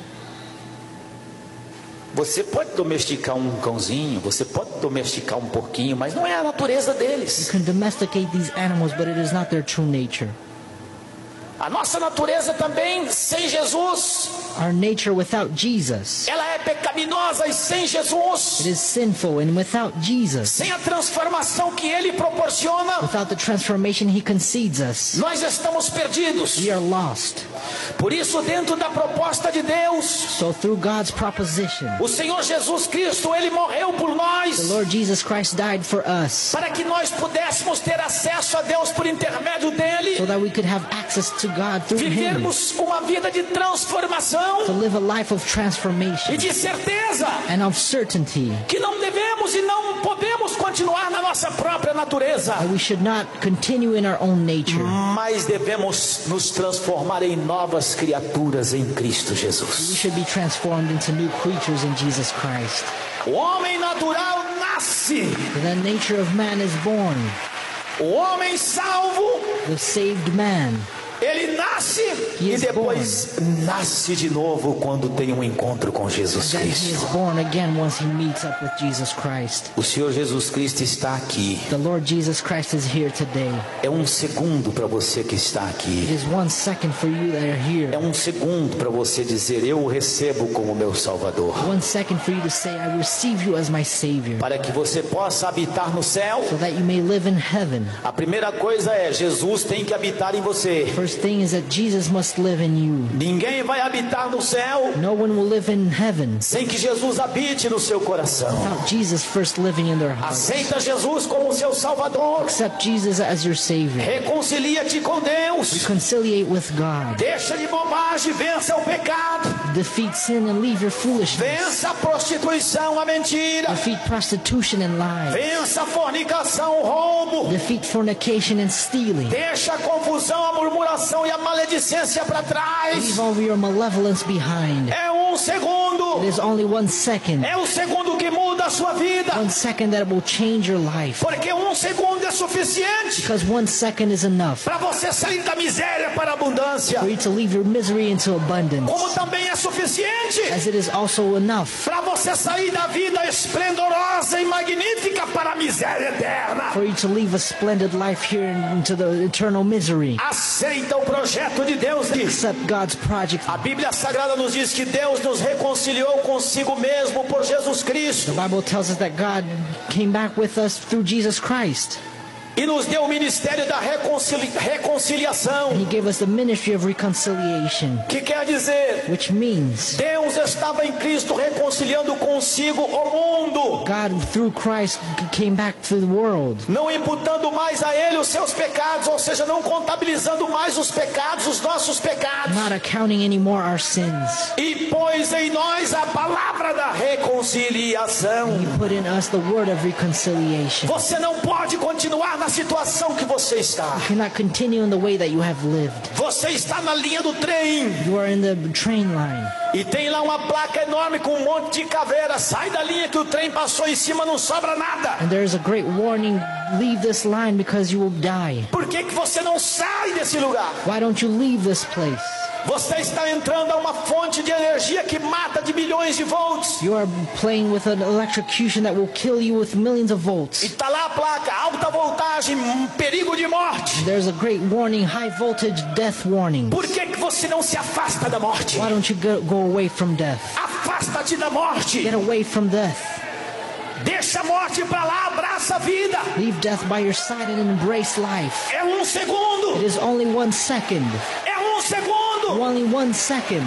Speaker 4: Você pode domesticar um cãozinho, você pode domesticar um porquinho, mas não é a natureza deles.
Speaker 5: You can domesticate these animals, but it is not their true nature.
Speaker 4: A nossa natureza também, sem Jesus,
Speaker 5: Our nature without Jesus,
Speaker 4: ela é pecaminosa e sem Jesus,
Speaker 5: it is sinful, and without Jesus,
Speaker 4: sem a transformação que Ele proporciona,
Speaker 5: without the transformation He concedes us,
Speaker 4: nós estamos perdidos.
Speaker 5: we are lost.
Speaker 4: Por isso, dentro da proposta de Deus,
Speaker 5: So through God's proposition,
Speaker 4: o Senhor Jesus Cristo, Ele morreu por
Speaker 5: the
Speaker 4: nós,
Speaker 5: Lord Jesus Christ died for us,
Speaker 4: para que nós pudéssemos ter acesso a Deus por intermédio dEle,
Speaker 5: so that we could have access to God through Him,
Speaker 4: vivermos uma vida de transformação
Speaker 5: to live a life of
Speaker 4: e
Speaker 5: transformation
Speaker 4: de certeza
Speaker 5: and of certainty
Speaker 4: que não devemos e não podemos continuar na nossa própria natureza,
Speaker 5: that we should not continue in our own nature,
Speaker 4: mas devemos nos transformar em novas criaturas em Cristo
Speaker 5: we
Speaker 4: Jesus.
Speaker 5: should be transformed into new creatures in Jesus Christ.
Speaker 4: O homem natural nasce,
Speaker 5: The nature of man is born,
Speaker 4: o homem salvo,
Speaker 5: the saved man.
Speaker 4: ele nasce
Speaker 5: He
Speaker 4: e
Speaker 5: is
Speaker 4: depois nasce de novo quando tem um encontro com Jesus
Speaker 5: Then he is
Speaker 4: Cristo.
Speaker 5: born again once he meets up with Jesus Christ.
Speaker 4: O Senhor Jesus Cristo está aqui.
Speaker 5: The Lord Jesus Christ is here today.
Speaker 4: É um segundo para você que está
Speaker 5: It
Speaker 4: aqui.
Speaker 5: is one second for you that are here.
Speaker 4: É um segundo para você dizer: eu o recebo como meu Salvador.
Speaker 5: One second for you to say, I receive you as my Savior,
Speaker 4: Para que você possa habitar no céu,
Speaker 5: so that you may live in heaven.
Speaker 4: a primeira coisa é: Jesus tem que habitar em você.
Speaker 5: First thing is that Jesus must live in you.
Speaker 4: Ninguém vai habitar no céu
Speaker 5: No one will live in heaven
Speaker 4: sem que Jesus habite no seu coração.
Speaker 5: without Jesus first living in their heart.
Speaker 4: Aceita Jesus como seu Salvador.
Speaker 5: Accept Jesus as your Savior.
Speaker 4: Reconcilia-te com Deus.
Speaker 5: Reconciliate with God.
Speaker 4: Deixa de bobagem, vença o pecado.
Speaker 5: Defeat sin and leave your foolishness.
Speaker 4: Vença a prostituição, a mentira.
Speaker 5: Defeat prostitution and lies.
Speaker 4: Vença a fornicação, o roubo.
Speaker 5: Defeat fornication and stealing.
Speaker 4: Deixa a confusão, a murmuração e a maledicência para trás.
Speaker 5: Leave all your malevolence behind.
Speaker 4: É um segundo.
Speaker 5: It is only one second.
Speaker 4: É o segundo que muda a sua vida.
Speaker 5: One second that will change your life.
Speaker 4: Porque um segundo é suficiente
Speaker 5: Because one second is enough
Speaker 4: para você sair da miséria para a abundância.
Speaker 5: for you to leave your misery into abundance.
Speaker 4: Como também é suficiente
Speaker 5: As it is also enough
Speaker 4: para você sair da vida esplendorosa e magnífica para a miséria eterna.
Speaker 5: for you to leave a splendid life here and into the eternal misery.
Speaker 4: Aceita o projeto de Deus.
Speaker 5: Accept God's project.
Speaker 4: A Bíblia Sagrada nos diz que Deus nos reconciliou consigo mesmo por Jesus Cristo
Speaker 5: The Bible tells us that God came back with us through Jesus Christ.
Speaker 4: e nos deu o ministério da reconcili- reconciliação,
Speaker 5: He gave us the ministry of reconciliation,
Speaker 4: que quer dizer,
Speaker 5: which means
Speaker 4: Deus estava em Cristo reconciliando consigo o mundo,
Speaker 5: God through Christ came back to the world,
Speaker 4: não imputando mais a Ele os seus pecados, ou seja, não contabilizando mais os pecados, os nossos pecados,
Speaker 5: not accounting anymore our sins.
Speaker 4: e pôs em nós a palavra da reconciliação.
Speaker 5: He put in us the word of reconciliation.
Speaker 4: Você não pode continuar na na situação que você está.
Speaker 5: You cannot continue in the way that you have lived.
Speaker 4: Você está na linha do trem.
Speaker 5: You are in the train line.
Speaker 4: E tem lá uma placa enorme com um monte de caveira. Sai da linha que o trem passou em cima, não sobra nada.
Speaker 5: And there is a great warning, leave this line because you will die.
Speaker 4: Por que que você não sai desse lugar?
Speaker 5: Why don't you leave this place?
Speaker 4: Você está entrando a uma fonte de energia que mata de milhões de volts.
Speaker 5: You are playing with an electrocution that will kill you with millions of
Speaker 4: E
Speaker 5: volts.
Speaker 4: está lá a placa, alta voltagem, perigo de morte.
Speaker 5: There's a great warning, high voltage death warning.
Speaker 4: Por que que você não se afasta da morte?
Speaker 5: Why don't you go, go away from death?
Speaker 4: Afasta-te da morte.
Speaker 5: Get away from death.
Speaker 4: Deixa a morte pra lá, abraça a vida.
Speaker 5: Leave death by your side and embrace life.
Speaker 4: É um segundo.
Speaker 5: It is only one second.
Speaker 4: É um segundo.
Speaker 5: Only one second.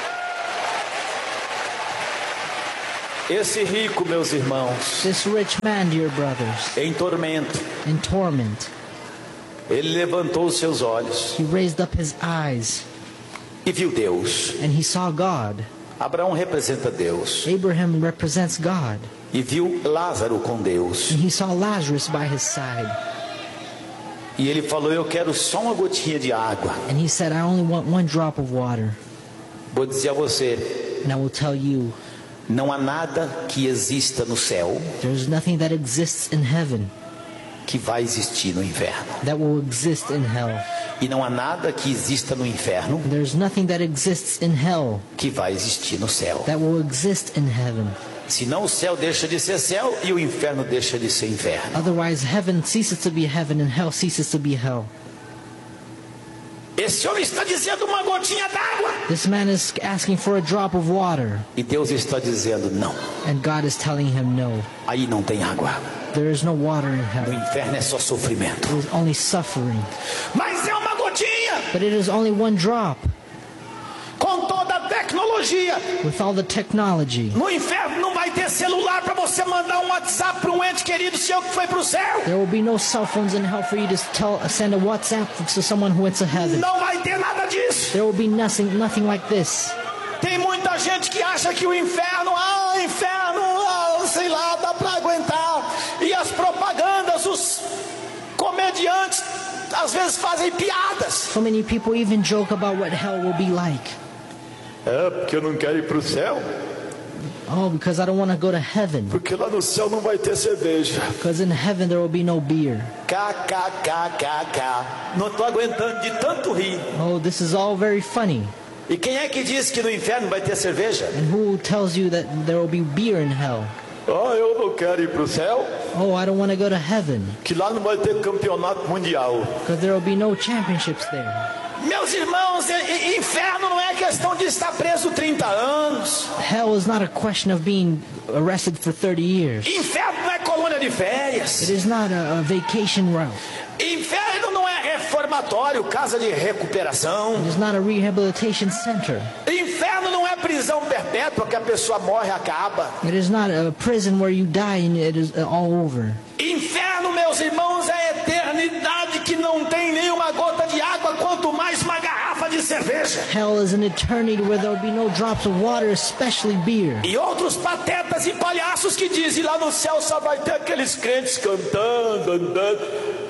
Speaker 4: Esse rico, meus irmãos,
Speaker 5: This rich man, dear brothers,
Speaker 4: em tormento,
Speaker 5: in torment,
Speaker 4: ele levantou os seus olhos
Speaker 5: he raised up his eyes
Speaker 4: e viu Deus.
Speaker 5: and he saw God.
Speaker 4: Abraão representa Deus.
Speaker 5: Abraham represents God.
Speaker 4: E viu Lázaro com Deus.
Speaker 5: And he saw Lazarus by his side.
Speaker 4: E ele falou, eu quero só uma gotinha de água.
Speaker 5: And he said, I only want one drop of water.
Speaker 4: Vou dizer a você,
Speaker 5: And I will tell you,
Speaker 4: não há nada que exista no céu
Speaker 5: there's nothing that exists in heaven
Speaker 4: que vai existir no inferno.
Speaker 5: that will exist in hell.
Speaker 4: E não há nada que exista no inferno
Speaker 5: There's nothing that exists in hell
Speaker 4: que vai existir no céu.
Speaker 5: that will exist in heaven.
Speaker 4: Senão o céu deixa de ser céu e o inferno deixa de ser inferno.
Speaker 5: Otherwise, heaven ceases to be heaven and hell ceases to be hell.
Speaker 4: Esse homem está dizendo uma gotinha d'água.
Speaker 5: This man is asking for a drop of water,
Speaker 4: E Deus está dizendo não.
Speaker 5: and God is telling him no.
Speaker 4: Aí não tem água.
Speaker 5: There is no water in
Speaker 4: No
Speaker 5: heaven.
Speaker 4: inferno é só sofrimento.
Speaker 5: There is only suffering.
Speaker 4: Mas é uma gotinha.
Speaker 5: But it is only one drop.
Speaker 4: Com toda a tecnologia.
Speaker 5: With all the technology,
Speaker 4: No inferno não vai ter celular para você mandar um WhatsApp para um ente querido seu que foi para o céu.
Speaker 5: there will be no cell phones in hell for you to tell, send a WhatsApp to someone who went to heaven.
Speaker 4: Não vai ter nada disso.
Speaker 5: There will be nothing, nothing like this.
Speaker 4: Tem muita gente que acha que o inferno, ah, inferno, ah, sei lá, dá para aguentar. E as propagandas, os comediantes, às vezes fazem piadas.
Speaker 5: So many people even joke about what hell will be like.
Speaker 4: É, porque eu não quero ir para o céu.
Speaker 5: Oh, because I don't want to go to heaven.
Speaker 4: Porque lá no céu não vai ter cerveja.
Speaker 5: Because in heaven there will be no beer.
Speaker 4: Kkkkkk. Não estou aguentando de tanto rir.
Speaker 5: Oh, this is all very funny.
Speaker 4: E quem é que diz que no inferno vai ter cerveja?
Speaker 5: And who tells you that there will be beer in hell?
Speaker 4: Ah, eu não quero ir para o céu.
Speaker 5: Oh, I don't want to go to heaven.
Speaker 4: Que lá não vai ter campeonato mundial.
Speaker 5: Because there will be no championships there.
Speaker 4: Meus irmãos, i- inferno não é questão de estar preso trinta anos.
Speaker 5: Hell is not a question of being arrested for thirty years.
Speaker 4: Inferno não é colônia de férias.
Speaker 5: It is not a, a vacation route.
Speaker 4: Inferno não é reformatório, casa de recuperação.
Speaker 5: It is not a rehabilitation center.
Speaker 4: Inferno não é prisão perpétua que a pessoa morre e acaba.
Speaker 5: It is not a prison where you die and it is all over.
Speaker 4: Inferno, meus irmãos, é a eternidade que não tem nenhuma gota de água, quanto mais uma garrafa de cerveja.
Speaker 5: Hell is an eternity where there will be no drops of water, especially beer.
Speaker 4: E outros patetas e palhaços que dizem lá no céu só vai ter aqueles crentes cantando, andando.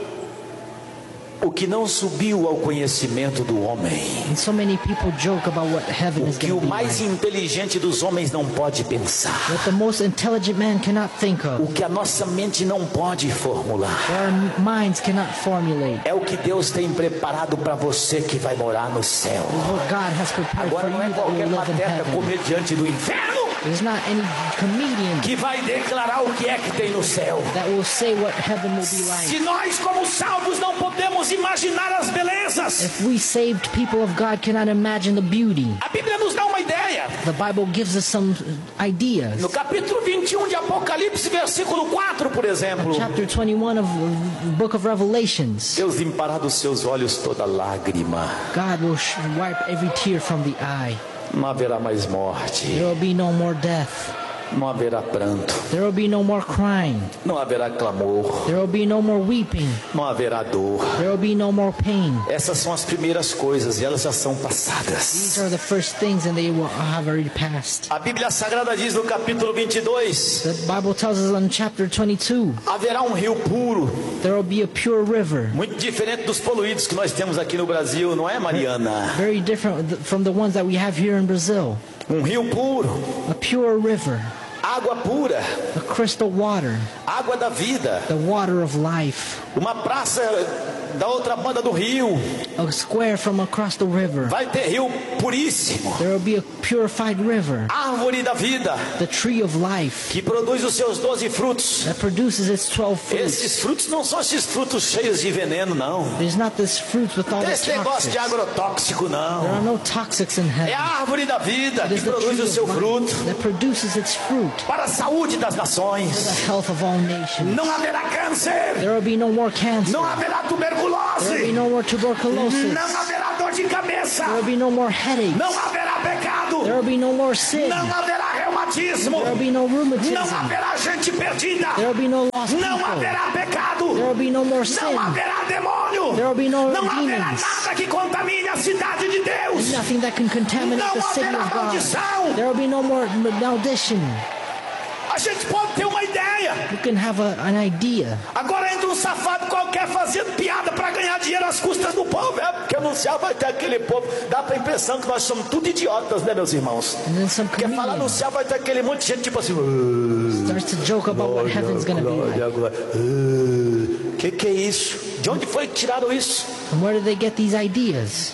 Speaker 4: O que não subiu ao conhecimento do homem,
Speaker 5: And so many people joke about what heaven
Speaker 4: o
Speaker 5: is
Speaker 4: que
Speaker 5: going
Speaker 4: o
Speaker 5: to be
Speaker 4: mais
Speaker 5: like.
Speaker 4: inteligente dos homens não pode pensar,
Speaker 5: What the most intelligent man cannot think of,
Speaker 4: o que a nossa mente não pode formular,
Speaker 5: what our minds cannot formulate,
Speaker 4: é o que Deus tem preparado para você que vai morar no céu.
Speaker 5: is what God has prepared for
Speaker 4: Agora
Speaker 5: you
Speaker 4: não é
Speaker 5: that
Speaker 4: qualquer
Speaker 5: will live in
Speaker 4: pateta
Speaker 5: heaven.
Speaker 4: comediante do inferno
Speaker 5: It is not any comedian
Speaker 4: que vai declarar o que é que tem no céu.
Speaker 5: that will say what heaven will be like.
Speaker 4: Se nós como salvos não podemos imaginar as belezas,
Speaker 5: If we saved people of God cannot imagine the beauty,
Speaker 4: a Bíblia nos dá uma ideia.
Speaker 5: the Bible gives us some ideas.
Speaker 4: No capítulo vinte e um de Apocalipse, versículo quatro, por exemplo,
Speaker 5: Chapter twenty-one of the book of Revelations,
Speaker 4: Deus limpará dos seus olhos toda lágrima,
Speaker 5: God will sh- wipe every tear from the eye.
Speaker 4: não haverá mais morte,
Speaker 5: There will be no more death.
Speaker 4: não haverá pranto,
Speaker 5: There will be no more crying.
Speaker 4: não haverá clamor,
Speaker 5: There will be no more weeping.
Speaker 4: não haverá dor.
Speaker 5: There will be no more pain.
Speaker 4: Essas são as primeiras coisas e elas já são
Speaker 5: These
Speaker 4: passadas.
Speaker 5: are the first things, and they will have already passed.
Speaker 4: A Bíblia Sagrada diz no capítulo vinte e dois:
Speaker 5: The Bible tells us in chapter twenty-two,
Speaker 4: haverá um rio puro,
Speaker 5: there will be a pure river,
Speaker 4: muito diferente dos poluídos que nós temos aqui no Brasil, não é, Mariana?
Speaker 5: very different th- from the ones that we have here in Brazil.
Speaker 4: Um rio puro,
Speaker 5: A pure river,
Speaker 4: água pura,
Speaker 5: a crystal water,
Speaker 4: água da vida.
Speaker 5: the water of life,
Speaker 4: Uma praça da outra banda do rio,
Speaker 5: a square from across the river.
Speaker 4: vai ter rio puríssimo,
Speaker 5: There will be a purified river,
Speaker 4: árvore da vida,
Speaker 5: the tree of life
Speaker 4: que produz os seus doze frutos.
Speaker 5: that produces its twelve fruits.
Speaker 4: Esses frutos não são esses frutos cheios de veneno, não.
Speaker 5: There's not this fruit with all the
Speaker 4: Esse negócio
Speaker 5: toxics.
Speaker 4: de agrotóxico,
Speaker 5: There are
Speaker 4: não.
Speaker 5: no toxics in
Speaker 4: É
Speaker 5: heaven.
Speaker 4: a árvore da vida
Speaker 5: It
Speaker 4: que
Speaker 5: is the
Speaker 4: produz
Speaker 5: tree
Speaker 4: o seu
Speaker 5: of
Speaker 4: fruto
Speaker 5: life that produces its fruit
Speaker 4: para a saúde das
Speaker 5: for the
Speaker 4: nações.
Speaker 5: health of all nations.
Speaker 4: Não haverá câncer,
Speaker 5: There will be no more cancer.
Speaker 4: não haverá
Speaker 5: There will be
Speaker 4: tuberculose,
Speaker 5: no more tuberculosis.
Speaker 4: não haverá dor de cabeça,
Speaker 5: There will be no more headaches.
Speaker 4: não haverá pecado,
Speaker 5: There will be no more sin.
Speaker 4: não haverá reumatismo,
Speaker 5: There will be no rheumatism.
Speaker 4: não haverá gente perdida,
Speaker 5: There will be no lost
Speaker 4: não
Speaker 5: people.
Speaker 4: haverá pecado,
Speaker 5: There will be no more
Speaker 4: não
Speaker 5: sin.
Speaker 4: haverá demônio,
Speaker 5: There will be no
Speaker 4: não haverá
Speaker 5: demons.
Speaker 4: nada que contamine a cidade de Deus.
Speaker 5: Nothing that can contaminate
Speaker 4: Não
Speaker 5: the city
Speaker 4: haverá
Speaker 5: of God.
Speaker 4: maldição.
Speaker 5: There will be no more malediction.
Speaker 4: A gente pode ter uma ideia.
Speaker 5: You can have a, an idea.
Speaker 4: Agora entra um safado qualquer fazendo piada para ganhar dinheiro às custas do povo. É porque anunciar vai ter aquele povo. Dá para a impressão que nós somos tudo idiotas, né, meus irmãos?
Speaker 5: And then some
Speaker 4: Porque falar
Speaker 5: comedian
Speaker 4: anunciar vai ter aquele monte de gente tipo assim.
Speaker 5: starts to joke about what heaven's going to be like.
Speaker 4: O que, que é isso? De onde foi que tiraram isso?
Speaker 5: And where do they get these ideas?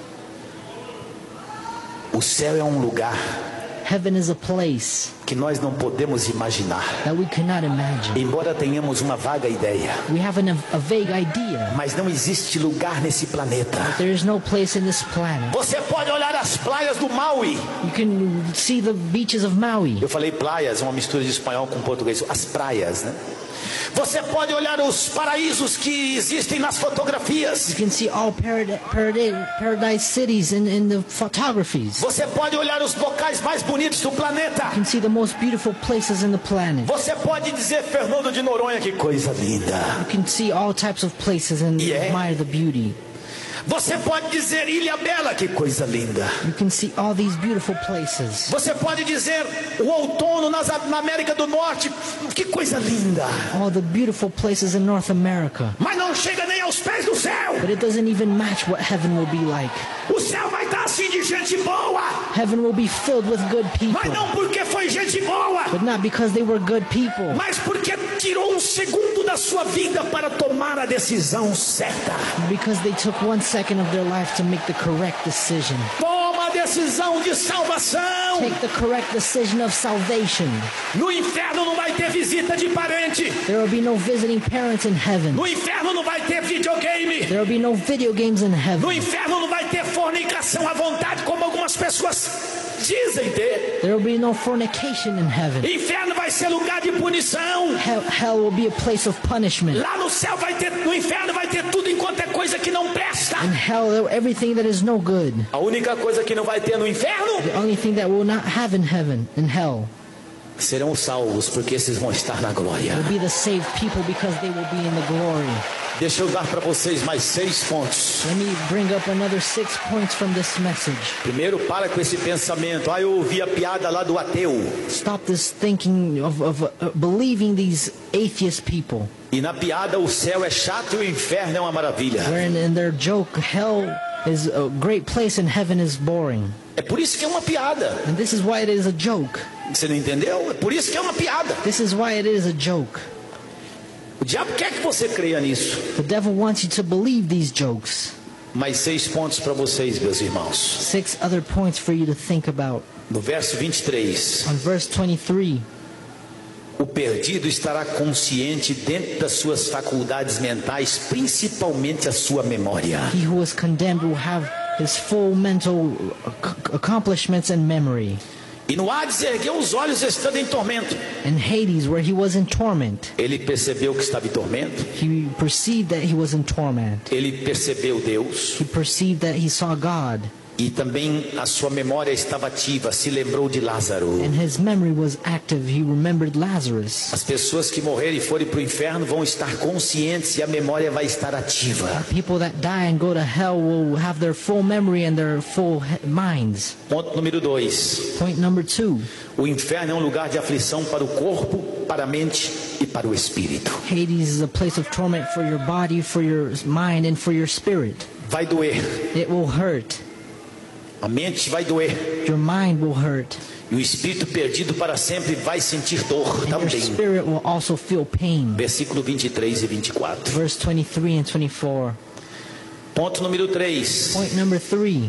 Speaker 4: O céu é um lugar
Speaker 5: Heaven is a place
Speaker 4: que nós não podemos imaginar.
Speaker 5: that we cannot imagine.
Speaker 4: Embora tenhamos uma vaga ideia,
Speaker 5: We have an, a vague idea.
Speaker 4: mas não existe lugar nesse planeta.
Speaker 5: There is no place in this planet.
Speaker 4: Você pode olhar as praias do Maui.
Speaker 5: You can see the beaches of Maui.
Speaker 4: Eu falei praias, uma mistura de espanhol com português. As praias, né? Você pode olhar os paraísos que existem nas fotografias.
Speaker 5: You can see all parad- parad- paradise cities in, in the photographies.
Speaker 4: Você pode olhar os locais mais bonitos do planeta.
Speaker 5: You can see the most beautiful places in the planet.
Speaker 4: Você pode dizer, Fernando de Noronha, que coisa linda.
Speaker 5: You can see all types of places and
Speaker 4: Yeah.
Speaker 5: admire the beauty.
Speaker 4: Você pode dizer, Ilha Bela, que coisa linda.
Speaker 5: You can see all these beautiful places.
Speaker 4: Você pode dizer, o outono nas, na América do Norte, que coisa linda.
Speaker 5: All the beautiful places in North America.
Speaker 4: Mas não chega nem aos pés do céu.
Speaker 5: But it doesn't even match what heaven will be like.
Speaker 4: O céu vai estar assim de gente boa.
Speaker 5: Heaven will be filled with good people.
Speaker 4: Mas não porque foi gente boa,
Speaker 5: But not because they were good people.
Speaker 4: mas porque tirou um segundo da sua vida para tomar a decisão certa.
Speaker 5: Because they took one second of their life to make the correct decision.
Speaker 4: Toma a decisão de salvação.
Speaker 5: Take the correct decision of salvation.
Speaker 4: No inferno não vai ter visita de parente.
Speaker 5: There will be no visiting parents in heaven.
Speaker 4: No inferno não vai ter videogame.
Speaker 5: There will be no video games in
Speaker 4: No
Speaker 5: heaven.
Speaker 4: inferno não vai ter fornicação à vontade, como algumas pessoas dizem ter.
Speaker 5: There will be no fornication in heaven.
Speaker 4: Inferno vai ser lugar de punição.
Speaker 5: Hell, hell will be a place of punishment.
Speaker 4: Lá no céu vai ter, no inferno vai ter tudo enquanto é coisa que não presta.
Speaker 5: In hell, everything that is no good.
Speaker 4: A única coisa que não vai ter no inferno
Speaker 5: The only thing that will not have in heaven, in hell,
Speaker 4: serão os salvos, porque esses vão estar na glória.
Speaker 5: will be the saved people because they will be in the glory.
Speaker 4: Deixa eu dar para vocês mais seis pontos.
Speaker 5: Let me bring up another six points from this message.
Speaker 4: Primeiro, para com esse pensamento. Ah, eu ouvi a piada lá do ateu.
Speaker 5: Stop this thinking of, of uh, believing these atheist people.
Speaker 4: E na piada o céu é chato e o inferno é uma maravilha.
Speaker 5: Wherein in their joke, hell is a great place and heaven is boring.
Speaker 4: É por isso que é uma piada.
Speaker 5: And this is why it is a joke.
Speaker 4: Você não entendeu? É por isso que é uma piada.
Speaker 5: This is why it is a joke.
Speaker 4: O diabo quer que você creia nisso.
Speaker 5: The devil wants you to believe these jokes.
Speaker 4: Mais seis pontos para vocês, meus irmãos.
Speaker 5: Six other points for you to think about.
Speaker 4: No verso vinte e três.
Speaker 5: On verse twenty-three,
Speaker 4: O perdido estará consciente dentro das suas faculdades mentais, principalmente a sua memória.
Speaker 5: he who was condemned will have his full mental ac- accomplishments and memory.
Speaker 4: E no Hades ergueu os olhos estando em tormento.
Speaker 5: In Hades, where he was in torment,
Speaker 4: Ele percebeu que estava em tormento.
Speaker 5: he perceived that he was in torment.
Speaker 4: Ele percebeu Deus.
Speaker 5: He perceived that he saw God.
Speaker 4: E também a sua memória estava ativa, se lembrou de Lázaro.
Speaker 5: And his memory was active. He remembered Lazarus.
Speaker 4: As pessoas que morrerem e forem para o inferno vão estar conscientes e a memória vai estar ativa.
Speaker 5: People that die and go to hell will have their full memory and their full he- minds.
Speaker 4: Ponto número dois.
Speaker 5: Point number two.
Speaker 4: O inferno é um lugar de aflição para o corpo, para a mente e para o espírito.
Speaker 5: Hades is a place of torment for your body, for your mind, and for your spirit.
Speaker 4: Vai doer.
Speaker 5: It will hurt.
Speaker 4: A mente vai doer.
Speaker 5: Your mind will hurt.
Speaker 4: E o espírito perdido para sempre vai sentir dor
Speaker 5: And your
Speaker 4: também.
Speaker 5: spirit will also feel pain.
Speaker 4: Versículo vinte e três e vinte e quatro.
Speaker 5: Verse twenty-three and twenty-four.
Speaker 4: Ponto número três.
Speaker 5: Point number three.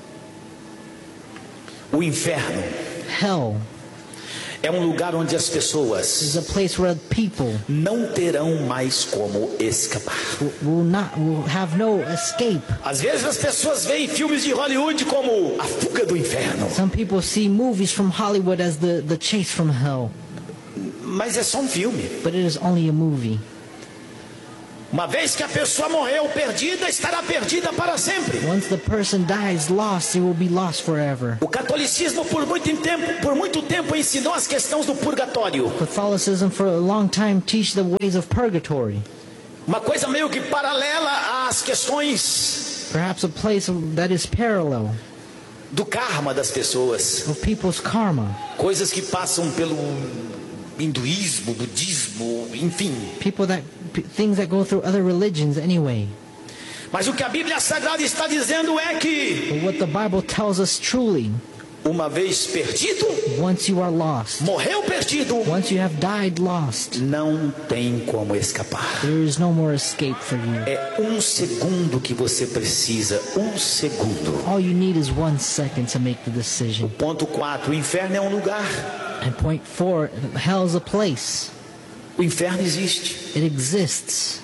Speaker 4: O inferno
Speaker 5: Hell
Speaker 4: é um lugar onde as pessoas
Speaker 5: is a place where people
Speaker 4: não terão mais como escapar.
Speaker 5: will- will not will have no escape.
Speaker 4: Às vezes as pessoas veem filmes de Hollywood como a fuga do inferno.
Speaker 5: Some people see movies from Hollywood as the, the chase from hell,
Speaker 4: Mas é só um filme.
Speaker 5: but it is only a movie.
Speaker 4: Uma vez que a pessoa morreu perdida, estará perdida para sempre.
Speaker 5: Once the person dies lost, they will be lost forever.
Speaker 4: O catolicismo por muito tempo, por muito tempo ensinou as questões do purgatório.
Speaker 5: Catholicism for a long time teach the ways of purgatory.
Speaker 4: Uma coisa meio que paralela às questões
Speaker 5: Perhaps a place that is parallel
Speaker 4: do karma das pessoas.
Speaker 5: of people's karma.
Speaker 4: Coisas que passam pelo hinduísmo, budismo, enfim.
Speaker 5: People that p- things that go through other religions anyway.
Speaker 4: Mas o que a Bíblia Sagrada está dizendo é que
Speaker 5: But what the Bible tells us truly,
Speaker 4: uma vez perdido,
Speaker 5: once you are lost,
Speaker 4: morreu perdido,
Speaker 5: once you have died lost,
Speaker 4: não tem como escapar.
Speaker 5: there is no more escape for you.
Speaker 4: É um segundo que você precisa, um segundo.
Speaker 5: All you need is one second to make the decision.
Speaker 4: Ponto quatro, o inferno é um lugar.
Speaker 5: And point four, hell is a place.
Speaker 4: O inferno existe.
Speaker 5: It exists.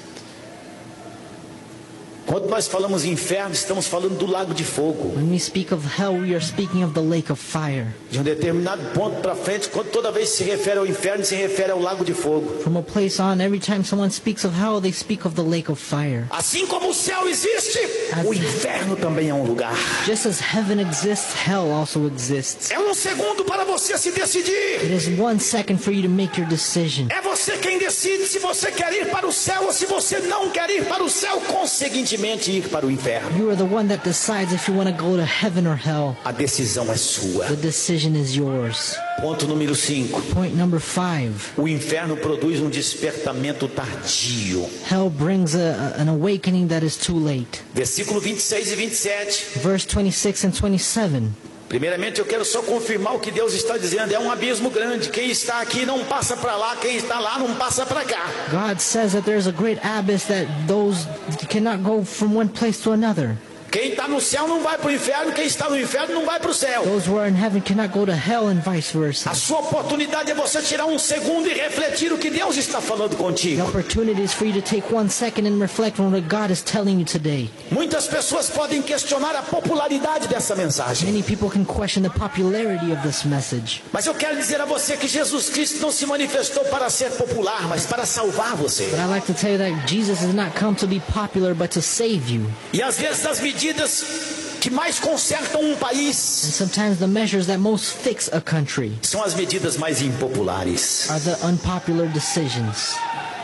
Speaker 4: Quando nós falamos inferno, estamos falando do lago de fogo.
Speaker 5: When we speak of hell, we are speaking of the lake of fire.
Speaker 4: De um determinado ponto para frente, quando toda vez que se refere ao inferno, se refere ao lago de fogo.
Speaker 5: From a place on, every time someone speaks of hell, they speak of the lake of fire.
Speaker 4: Assim como o céu existe, o inferno também é um lugar.
Speaker 5: Just as heaven exists, hell also exists.
Speaker 4: É um segundo para você se decidir.
Speaker 5: It is one second for you to make your decision.
Speaker 4: É você quem decide se você quer ir para o céu ou se você não quer ir para o céu, consequentemente ir para o inferno.
Speaker 5: You are the one that decides if you want to go to heaven or hell.
Speaker 4: A decisão é sua.
Speaker 5: The decision is yours.
Speaker 4: Ponto número cinco.
Speaker 5: Point number five.
Speaker 4: O inferno produz um despertamento tardio.
Speaker 5: Hell brings a, a- an awakening that is too late.
Speaker 4: Versículo vinte e seis e vinte e sete.
Speaker 5: Verse twenty-six and twenty-seven.
Speaker 4: Primeiramente eu quero só confirmar o que Deus está dizendo. É um abismo grande. Quem está aqui não passa para lá. Quem está lá não passa para cá.
Speaker 5: God says that there's a great abyss that those cannot go from one place to another.
Speaker 4: Quem está no céu não vai para o inferno. Quem está no inferno não vai para o céu.
Speaker 5: Those who are in heaven cannot go to hell and vice versa.
Speaker 4: A sua oportunidade é você tirar um segundo e refletir o que Deus está falando
Speaker 5: The
Speaker 4: contigo.
Speaker 5: opportunity is for you to take one second and reflect on what God is telling you today.
Speaker 4: Muitas pessoas podem questionar a popularidade dessa mensagem.
Speaker 5: Many people can question the popularity of this message.
Speaker 4: Mas eu quero dizer a você que Jesus Cristo não se manifestou para ser popular, mas para salvar você.
Speaker 5: But I'd like to tell you that Jesus has not come to be popular, but to save you.
Speaker 4: E às vezes as medidas que mais consertam um
Speaker 5: And
Speaker 4: país
Speaker 5: sometimes the measures that most fix a country
Speaker 4: são as medidas mais impopulares.
Speaker 5: are the unpopular decisions.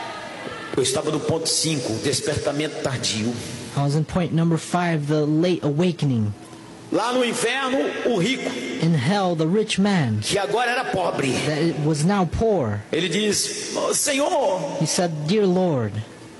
Speaker 4: Eu estava no ponto cinco, despertamento tardio.
Speaker 5: I was in point number five, the late awakening.
Speaker 4: Lá no inferno, o rico,
Speaker 5: In hell, the rich man
Speaker 4: que agora era pobre,
Speaker 5: that it was now poor,
Speaker 4: ele diz: "Oh, Senhor,
Speaker 5: he said, Dear Lord,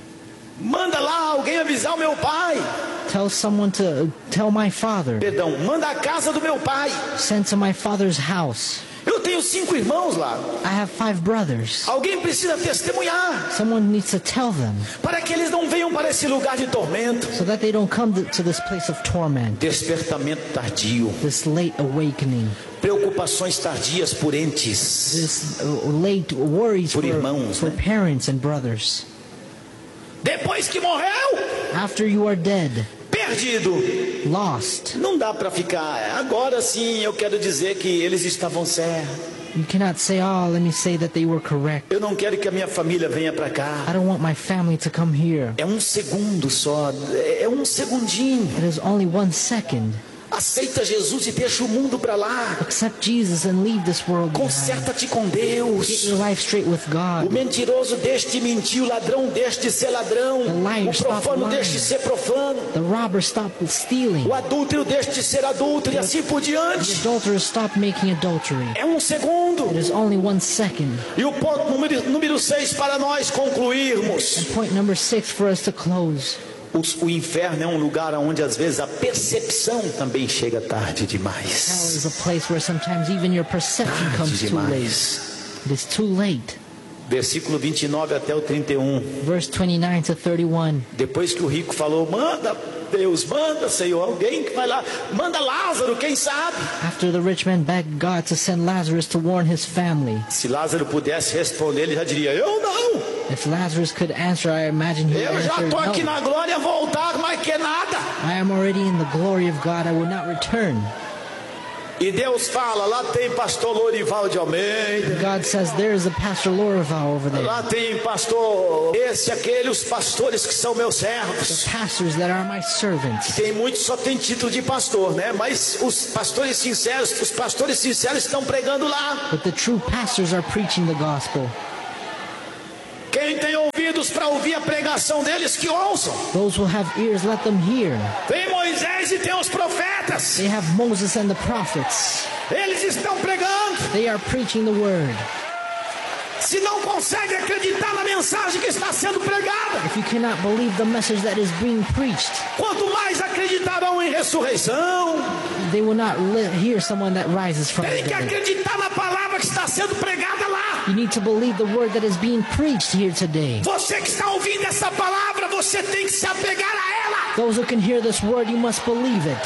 Speaker 4: manda lá alguém avisar o meu pai.
Speaker 5: tell someone to tell my father,
Speaker 4: Perdão, manda a casa do meu pai.
Speaker 5: send to my father's house.
Speaker 4: Eu tenho cinco irmãos lá.
Speaker 5: I have five brothers.
Speaker 4: Alguém precisa testemunhar
Speaker 5: Someone needs to tell them
Speaker 4: para que eles não venham para esse lugar de tormento."
Speaker 5: so that they don't come to, to this place of torment,
Speaker 4: Despertamento tardio,
Speaker 5: this late awakening,
Speaker 4: preocupações tardias por entes.
Speaker 5: this uh, late worries
Speaker 4: Por
Speaker 5: for,
Speaker 4: irmãos,
Speaker 5: for
Speaker 4: né?
Speaker 5: parents and brothers.
Speaker 4: Depois que morreu,
Speaker 5: After you are dead,
Speaker 4: perdido.
Speaker 5: lost,
Speaker 4: Não dá para ficar. Agora sim, eu quero dizer que eles estavam certos.
Speaker 5: you cannot say, oh, let me say that they were correct.
Speaker 4: Eu não quero que a minha família venha para
Speaker 5: I
Speaker 4: cá.
Speaker 5: don't want my family to come here.
Speaker 4: É um segundo só, é um segundinho.
Speaker 5: It is only one second.
Speaker 4: A Aceita Jesus e deixa o mundo para lá.
Speaker 5: Accept Jesus and leave this world behind.
Speaker 4: Conserta-te com
Speaker 5: Get
Speaker 4: Deus.
Speaker 5: your life straight with
Speaker 4: O
Speaker 5: God.
Speaker 4: mentiroso deixe de mentir, o ladrão deixe de ser ladrão,
Speaker 5: The liar,
Speaker 4: o profano
Speaker 5: stop lying.
Speaker 4: deixe de ser profano,
Speaker 5: The robber stop stealing.
Speaker 4: o adúltero deixe de ser adúltero e assim por
Speaker 5: The
Speaker 4: diante.
Speaker 5: adulterer stop making adultery.
Speaker 4: É um segundo.
Speaker 5: It is only one second.
Speaker 4: E o ponto número, número seis para nós concluirmos.
Speaker 5: And point number six for us to close.
Speaker 4: O, o inferno é um lugar onde às vezes a percepção também chega tarde
Speaker 5: Hell
Speaker 4: demais.
Speaker 5: is a place where sometimes even your perception
Speaker 4: Tarde
Speaker 5: comes too late.
Speaker 4: demais.
Speaker 5: It is too late.
Speaker 4: Versículo vinte e nove até o trinta e um.
Speaker 5: Verse twenty-nine to thirty-one.
Speaker 4: Depois que o rico falou, manda Deus, manda Senhor, alguém que vai lá, manda Lázaro, quem sabe?
Speaker 5: After the rich man begged God to send Lazarus to warn his family.
Speaker 4: Se Lázaro pudesse responder, ele já diria, eu não.
Speaker 5: If Lazarus could answer, I imagine he would
Speaker 4: Eu já
Speaker 5: answer,
Speaker 4: estou aqui
Speaker 5: no.
Speaker 4: na glória, voltar, mas que nada.
Speaker 5: I am already in the glory of God. I will not return.
Speaker 4: E Deus fala, lá tem pastor Lorival de Almeida,
Speaker 5: God says, there is a Pastor Lorival over there.
Speaker 4: lá tem pastor esse, aquele, os pastores que são meus
Speaker 5: The
Speaker 4: servos.
Speaker 5: pastors that are my servants.
Speaker 4: Tem muitos só tem título de pastor, né? Mas os pastores sinceros, os pastores sinceros estão pregando lá.
Speaker 5: But the true pastors are preaching the gospel.
Speaker 4: Quem tem ouvidos para ouvir a pregação deles, que ouçam.
Speaker 5: Those who have ears, let them hear.
Speaker 4: Tem Moisés e tem os profetas.
Speaker 5: They have Moses and the prophets.
Speaker 4: Eles estão pregando.
Speaker 5: They are preaching the word.
Speaker 4: Se não consegue acreditar na mensagem que está sendo pregada,
Speaker 5: If you cannot believe the message that is being preached,
Speaker 4: quanto mais acreditarão em ressurreição.
Speaker 5: they will not li- hear someone that rises from the
Speaker 4: Tem que
Speaker 5: dead.
Speaker 4: acreditar na palavra que está sendo pregada lá.
Speaker 5: You need to believe the word that is being preached here today.
Speaker 4: Você que está ouvindo essa palavra, você tem que se apegar a ela.
Speaker 5: Those who can hear this word, you must believe it.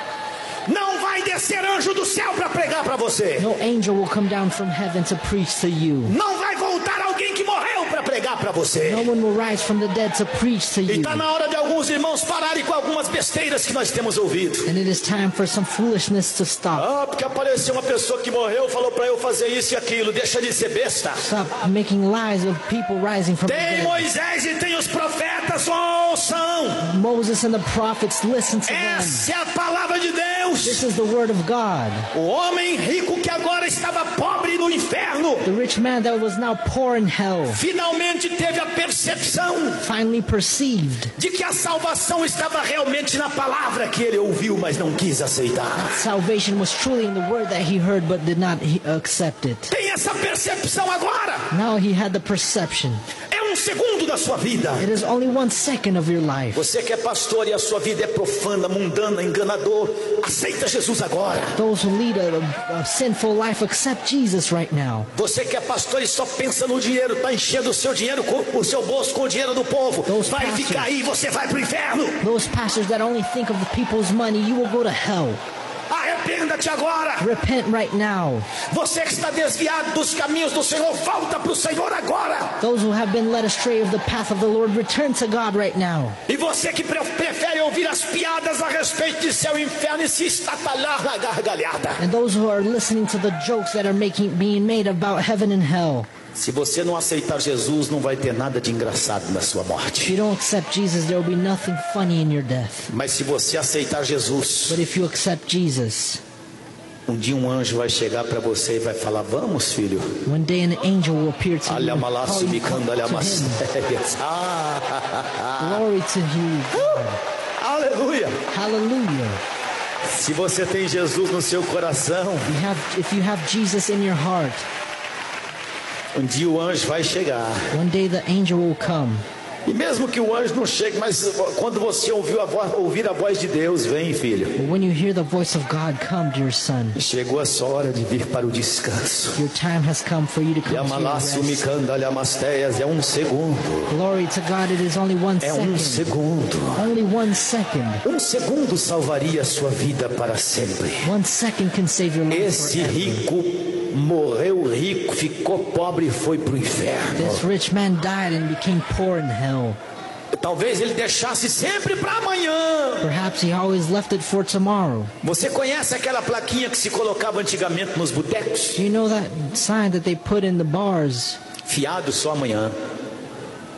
Speaker 4: Não vai descer anjo do céu para pregar para você.
Speaker 5: No angel will come down from heaven to preach to you.
Speaker 4: Não vai voltar alguém que morreu para pregar para você.
Speaker 5: No one will rise from the dead to preach to
Speaker 4: E
Speaker 5: you.
Speaker 4: está na hora de alguns irmãos pararem com algumas besteiras que nós temos ouvido.
Speaker 5: And it is time for some foolishness to stop.
Speaker 4: Ah, porque apareceu uma pessoa que morreu, falou para eu fazer isso e aquilo. Deixa de ser besta.
Speaker 5: Stop making lies of people rising from the
Speaker 4: Tem
Speaker 5: dead.
Speaker 4: Moisés e tem os profetas, ouçam.
Speaker 5: Moses and the prophets, listen to them.
Speaker 4: Essa é a palavra de Deus.
Speaker 5: This is the word of God.
Speaker 4: O homem rico que agora estava pobre no inferno,
Speaker 5: The rich man that was now poor in hell
Speaker 4: finalmente teve a percepção
Speaker 5: finally perceived
Speaker 4: de que a salvação estava realmente na palavra que ele ouviu, mas não quis aceitar.
Speaker 5: salvation was truly in the word that he heard but did not he- accept it.
Speaker 4: Tem essa percepção agora.
Speaker 5: Now he had the perception.
Speaker 4: É um segundo da sua vida.
Speaker 5: It is only one second of your life.
Speaker 4: Você que é pastor e a sua vida é profana, mundana, enganador, aceita Jesus agora.
Speaker 5: Those who lead a, a sinful life, accept Jesus right now.
Speaker 4: Você que é pastor e só pensa no dinheiro, está enchendo o seu dinheiro, com, o seu bolso com o dinheiro do povo,
Speaker 5: Those
Speaker 4: vai
Speaker 5: pastors-
Speaker 4: ficar aí, você vai pro inferno.
Speaker 5: Those pastors that only think of the people's money, you will go to hell.
Speaker 4: Arrependa-te agora.
Speaker 5: Repent right now.
Speaker 4: Você que está desviado dos caminhos do Senhor, volta pro Senhor agora.
Speaker 5: Those who have been led astray of the path of the Lord, return to God right now.
Speaker 4: E você que pre- prefere ouvir as piadas a respeito de céu e inferno e se estatalar na gargalhada.
Speaker 5: And those who are listening to the jokes that are making being made about heaven and hell.
Speaker 4: Se você não aceitar Jesus, não vai ter nada de engraçado na sua
Speaker 5: If you
Speaker 4: morte.
Speaker 5: don't accept Jesus, there will be nothing funny in your death.
Speaker 4: Mas se você aceitar Jesus,
Speaker 5: But if you accept Jesus,
Speaker 4: um dia um anjo vai chegar para você e vai falar: vamos, filho.
Speaker 5: one day an angel will appear to you
Speaker 4: Olha
Speaker 5: and call
Speaker 4: malaço
Speaker 5: you
Speaker 4: bicando, olha
Speaker 5: to him.
Speaker 4: mastérias. Ah,
Speaker 5: Glory to you, God.
Speaker 4: aleluia.
Speaker 5: Hallelujah.
Speaker 4: Se você tem Jesus no seu coração,
Speaker 5: You have, if you have Jesus in your heart,
Speaker 4: um dia o anjo vai chegar.
Speaker 5: one day the angel will come.
Speaker 4: E mesmo que o anjo não chegue, mas quando você ouviu a voz, ouvir a voz de Deus, vem, filho.
Speaker 5: But when you hear the voice of God, come, dear son.
Speaker 4: Chegou a sua hora de vir para o descanso.
Speaker 5: Your time has come for you to come to your
Speaker 4: Yamalaço
Speaker 5: rest.
Speaker 4: micanda alhamasteias, é um segundo.
Speaker 5: Glory to God, it is only one
Speaker 4: É um
Speaker 5: second.
Speaker 4: segundo.
Speaker 5: Only one second.
Speaker 4: Um segundo salvaria a sua vida para sempre.
Speaker 5: One second can save your life
Speaker 4: Esse
Speaker 5: forever.
Speaker 4: rico morreu rico, ficou pobre e foi para o inferno.
Speaker 5: This rich man died and became poor in hell.
Speaker 4: Talvez ele deixasse sempre para amanhã.
Speaker 5: Perhaps he always left it for tomorrow.
Speaker 4: Você conhece aquela plaquinha que se colocava antigamente nos botecos?
Speaker 5: Do you know that sign that they put in the bars?
Speaker 4: Fiado só amanhã.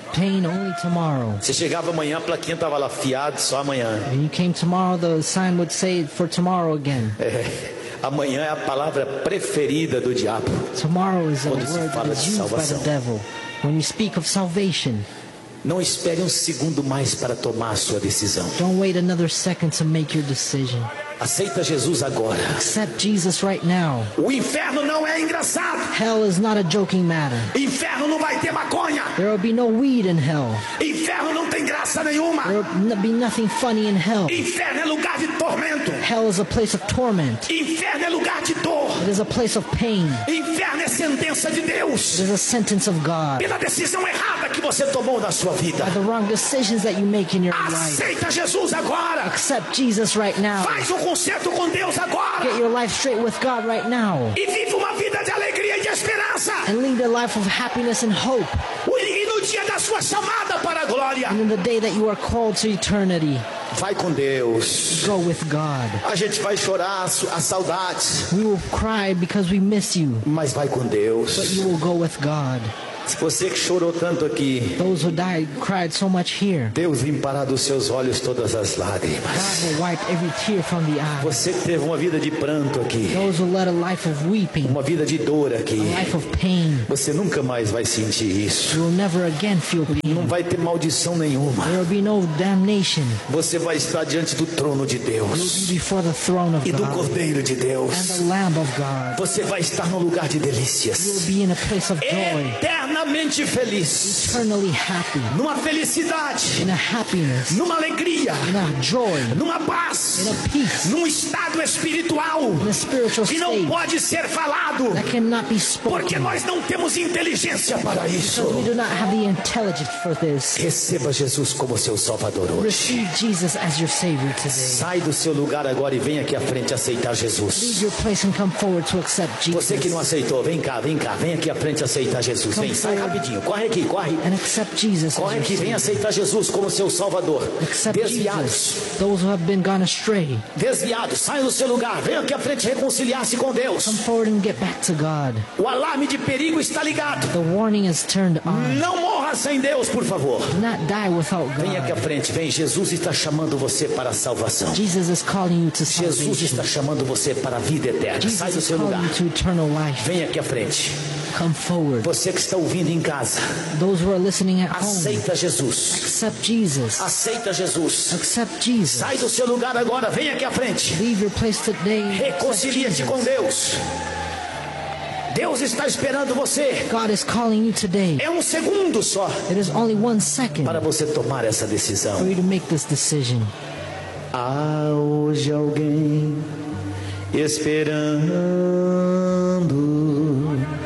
Speaker 5: pain only tomorrow.
Speaker 4: Você chegava amanhã, a plaquinha estava lá, fiado só amanhã.
Speaker 5: And you came tomorrow, the sign would say for tomorrow again.
Speaker 4: É, amanhã é a palavra preferida do diabo.
Speaker 5: Tomorrow is a
Speaker 4: Quando se
Speaker 5: word
Speaker 4: fala
Speaker 5: that is
Speaker 4: de
Speaker 5: used by
Speaker 4: salvação.
Speaker 5: the devil. When you speak of salvation,
Speaker 4: Não espere um segundo mais para tomar a sua decisão.
Speaker 5: don't wait another second to make your decision.
Speaker 4: Aceita Jesus agora.
Speaker 5: Accept Jesus right now.
Speaker 4: O inferno não é engraçado.
Speaker 5: Hell is not a joking matter.
Speaker 4: Inferno não vai ter maconha.
Speaker 5: There will be no weed in hell.
Speaker 4: Inferno não tem graça nenhuma.
Speaker 5: There will n- be nothing funny in hell.
Speaker 4: Inferno é lugar de tormento.
Speaker 5: Hell is a place of torment.
Speaker 4: Inferno é lugar de dor.
Speaker 5: It is a place of pain.
Speaker 4: Inferno é sentença de Deus.
Speaker 5: It is a sentence of God.
Speaker 4: Pela decisão errada que você tomou na sua vida.
Speaker 5: By the wrong decisions that you make in your life.
Speaker 4: Aceita Jesus agora.
Speaker 5: Accept Jesus right now.
Speaker 4: Faz um concerto com Deus agora.
Speaker 5: Get your life straight with God right now.
Speaker 4: E vive uma vida de alegria e de esperança.
Speaker 5: And lead a life of happiness and hope.
Speaker 4: E no dia da sua chamada para a glória.
Speaker 5: And in the day that you are called to eternity,
Speaker 4: Vai com Deus.
Speaker 5: go with God.
Speaker 4: A gente vai chorar a saudades,
Speaker 5: We will cry because we miss you,
Speaker 4: mas vai com
Speaker 5: but
Speaker 4: Deus.
Speaker 5: you will go with God.
Speaker 4: Você que chorou tanto aqui,
Speaker 5: Those who died cried so much here.
Speaker 4: Deus limpará dos seus olhos todas as lágrimas.
Speaker 5: God will wipe every tear from the eye.
Speaker 4: Você que teve uma vida de pranto aqui,
Speaker 5: Those who led a life of weeping,
Speaker 4: uma vida de dor aqui,
Speaker 5: a life of pain,
Speaker 4: você nunca mais vai sentir isso.
Speaker 5: you will never again feel
Speaker 4: Não
Speaker 5: pain.
Speaker 4: vai ter maldição nenhuma.
Speaker 5: There will be no damnation.
Speaker 4: Você vai estar diante do trono de
Speaker 5: You will
Speaker 4: Deus
Speaker 5: be before the throne of
Speaker 4: e do
Speaker 5: God
Speaker 4: Cordeiro de
Speaker 5: and
Speaker 4: Deus.
Speaker 5: the Lamb of God.
Speaker 4: Você vai estar no lugar de
Speaker 5: You will
Speaker 4: delícias,
Speaker 5: be in a place of joy,
Speaker 4: eternamente feliz,
Speaker 5: eternally happy,
Speaker 4: numa felicidade,
Speaker 5: in a happiness,
Speaker 4: numa alegria,
Speaker 5: in a joy,
Speaker 4: numa paz,
Speaker 5: in a peace,
Speaker 4: num estado espiritual
Speaker 5: in a spiritual
Speaker 4: que não
Speaker 5: state
Speaker 4: pode ser falado,
Speaker 5: that cannot be
Speaker 4: porque
Speaker 5: spoken.
Speaker 4: nós não temos inteligência para isso.
Speaker 5: Because we do not have the intelligence for this.
Speaker 4: Receba Jesus como seu Salvador hoje.
Speaker 5: Receive Jesus as your Savior today.
Speaker 4: Sai do seu lugar agora e vem aqui à frente aceitar
Speaker 5: Leave
Speaker 4: Jesus.
Speaker 5: your place and come forward to accept
Speaker 4: Você que não
Speaker 5: Jesus.
Speaker 4: aceitou, vem cá, vem cá, vem aqui à frente aceitar Jesus. Vem, sai rapidinho, corre aqui, corre.
Speaker 5: And accept Jesus as
Speaker 4: Corre
Speaker 5: your
Speaker 4: aqui, vem
Speaker 5: Savior.
Speaker 4: aceitar Jesus como seu Salvador.
Speaker 5: Accept
Speaker 4: Desviados,
Speaker 5: Jesus. Those who have been gone astray,
Speaker 4: desviados, saia do seu lugar, vem aqui à frente reconciliar-se com Deus.
Speaker 5: come forward and get back to God.
Speaker 4: O alarme de perigo está ligado.
Speaker 5: The warning is turned on.
Speaker 4: Não morra sem Deus, por favor.
Speaker 5: Do not die without
Speaker 4: Vem aqui à
Speaker 5: God.
Speaker 4: frente, vem. Jesus está chamando você para a salvação.
Speaker 5: Jesus is calling you to
Speaker 4: Jesus
Speaker 5: salvation.
Speaker 4: está chamando você para a vida eterna. Sai
Speaker 5: Jesus
Speaker 4: do
Speaker 5: is
Speaker 4: seu
Speaker 5: calling
Speaker 4: lugar.
Speaker 5: you to eternal life.
Speaker 4: Vem aqui à frente.
Speaker 5: Come forward.
Speaker 4: Você que está ouvindo em casa,
Speaker 5: Those who are listening at home,
Speaker 4: aceita Jesus.
Speaker 5: accept Jesus.
Speaker 4: Aceita Jesus.
Speaker 5: Accept Jesus.
Speaker 4: Sai do seu lugar agora, vem aqui à frente.
Speaker 5: Leave your place today. Accept
Speaker 4: Reconcilia-te com
Speaker 5: Jesus.
Speaker 4: Deus. Deus está esperando você.
Speaker 5: God is calling you today.
Speaker 4: É um segundo só
Speaker 5: It is only one second
Speaker 4: para você tomar essa
Speaker 5: for
Speaker 4: decisão.
Speaker 5: you to make this decision.
Speaker 4: Há hoje alguém esperando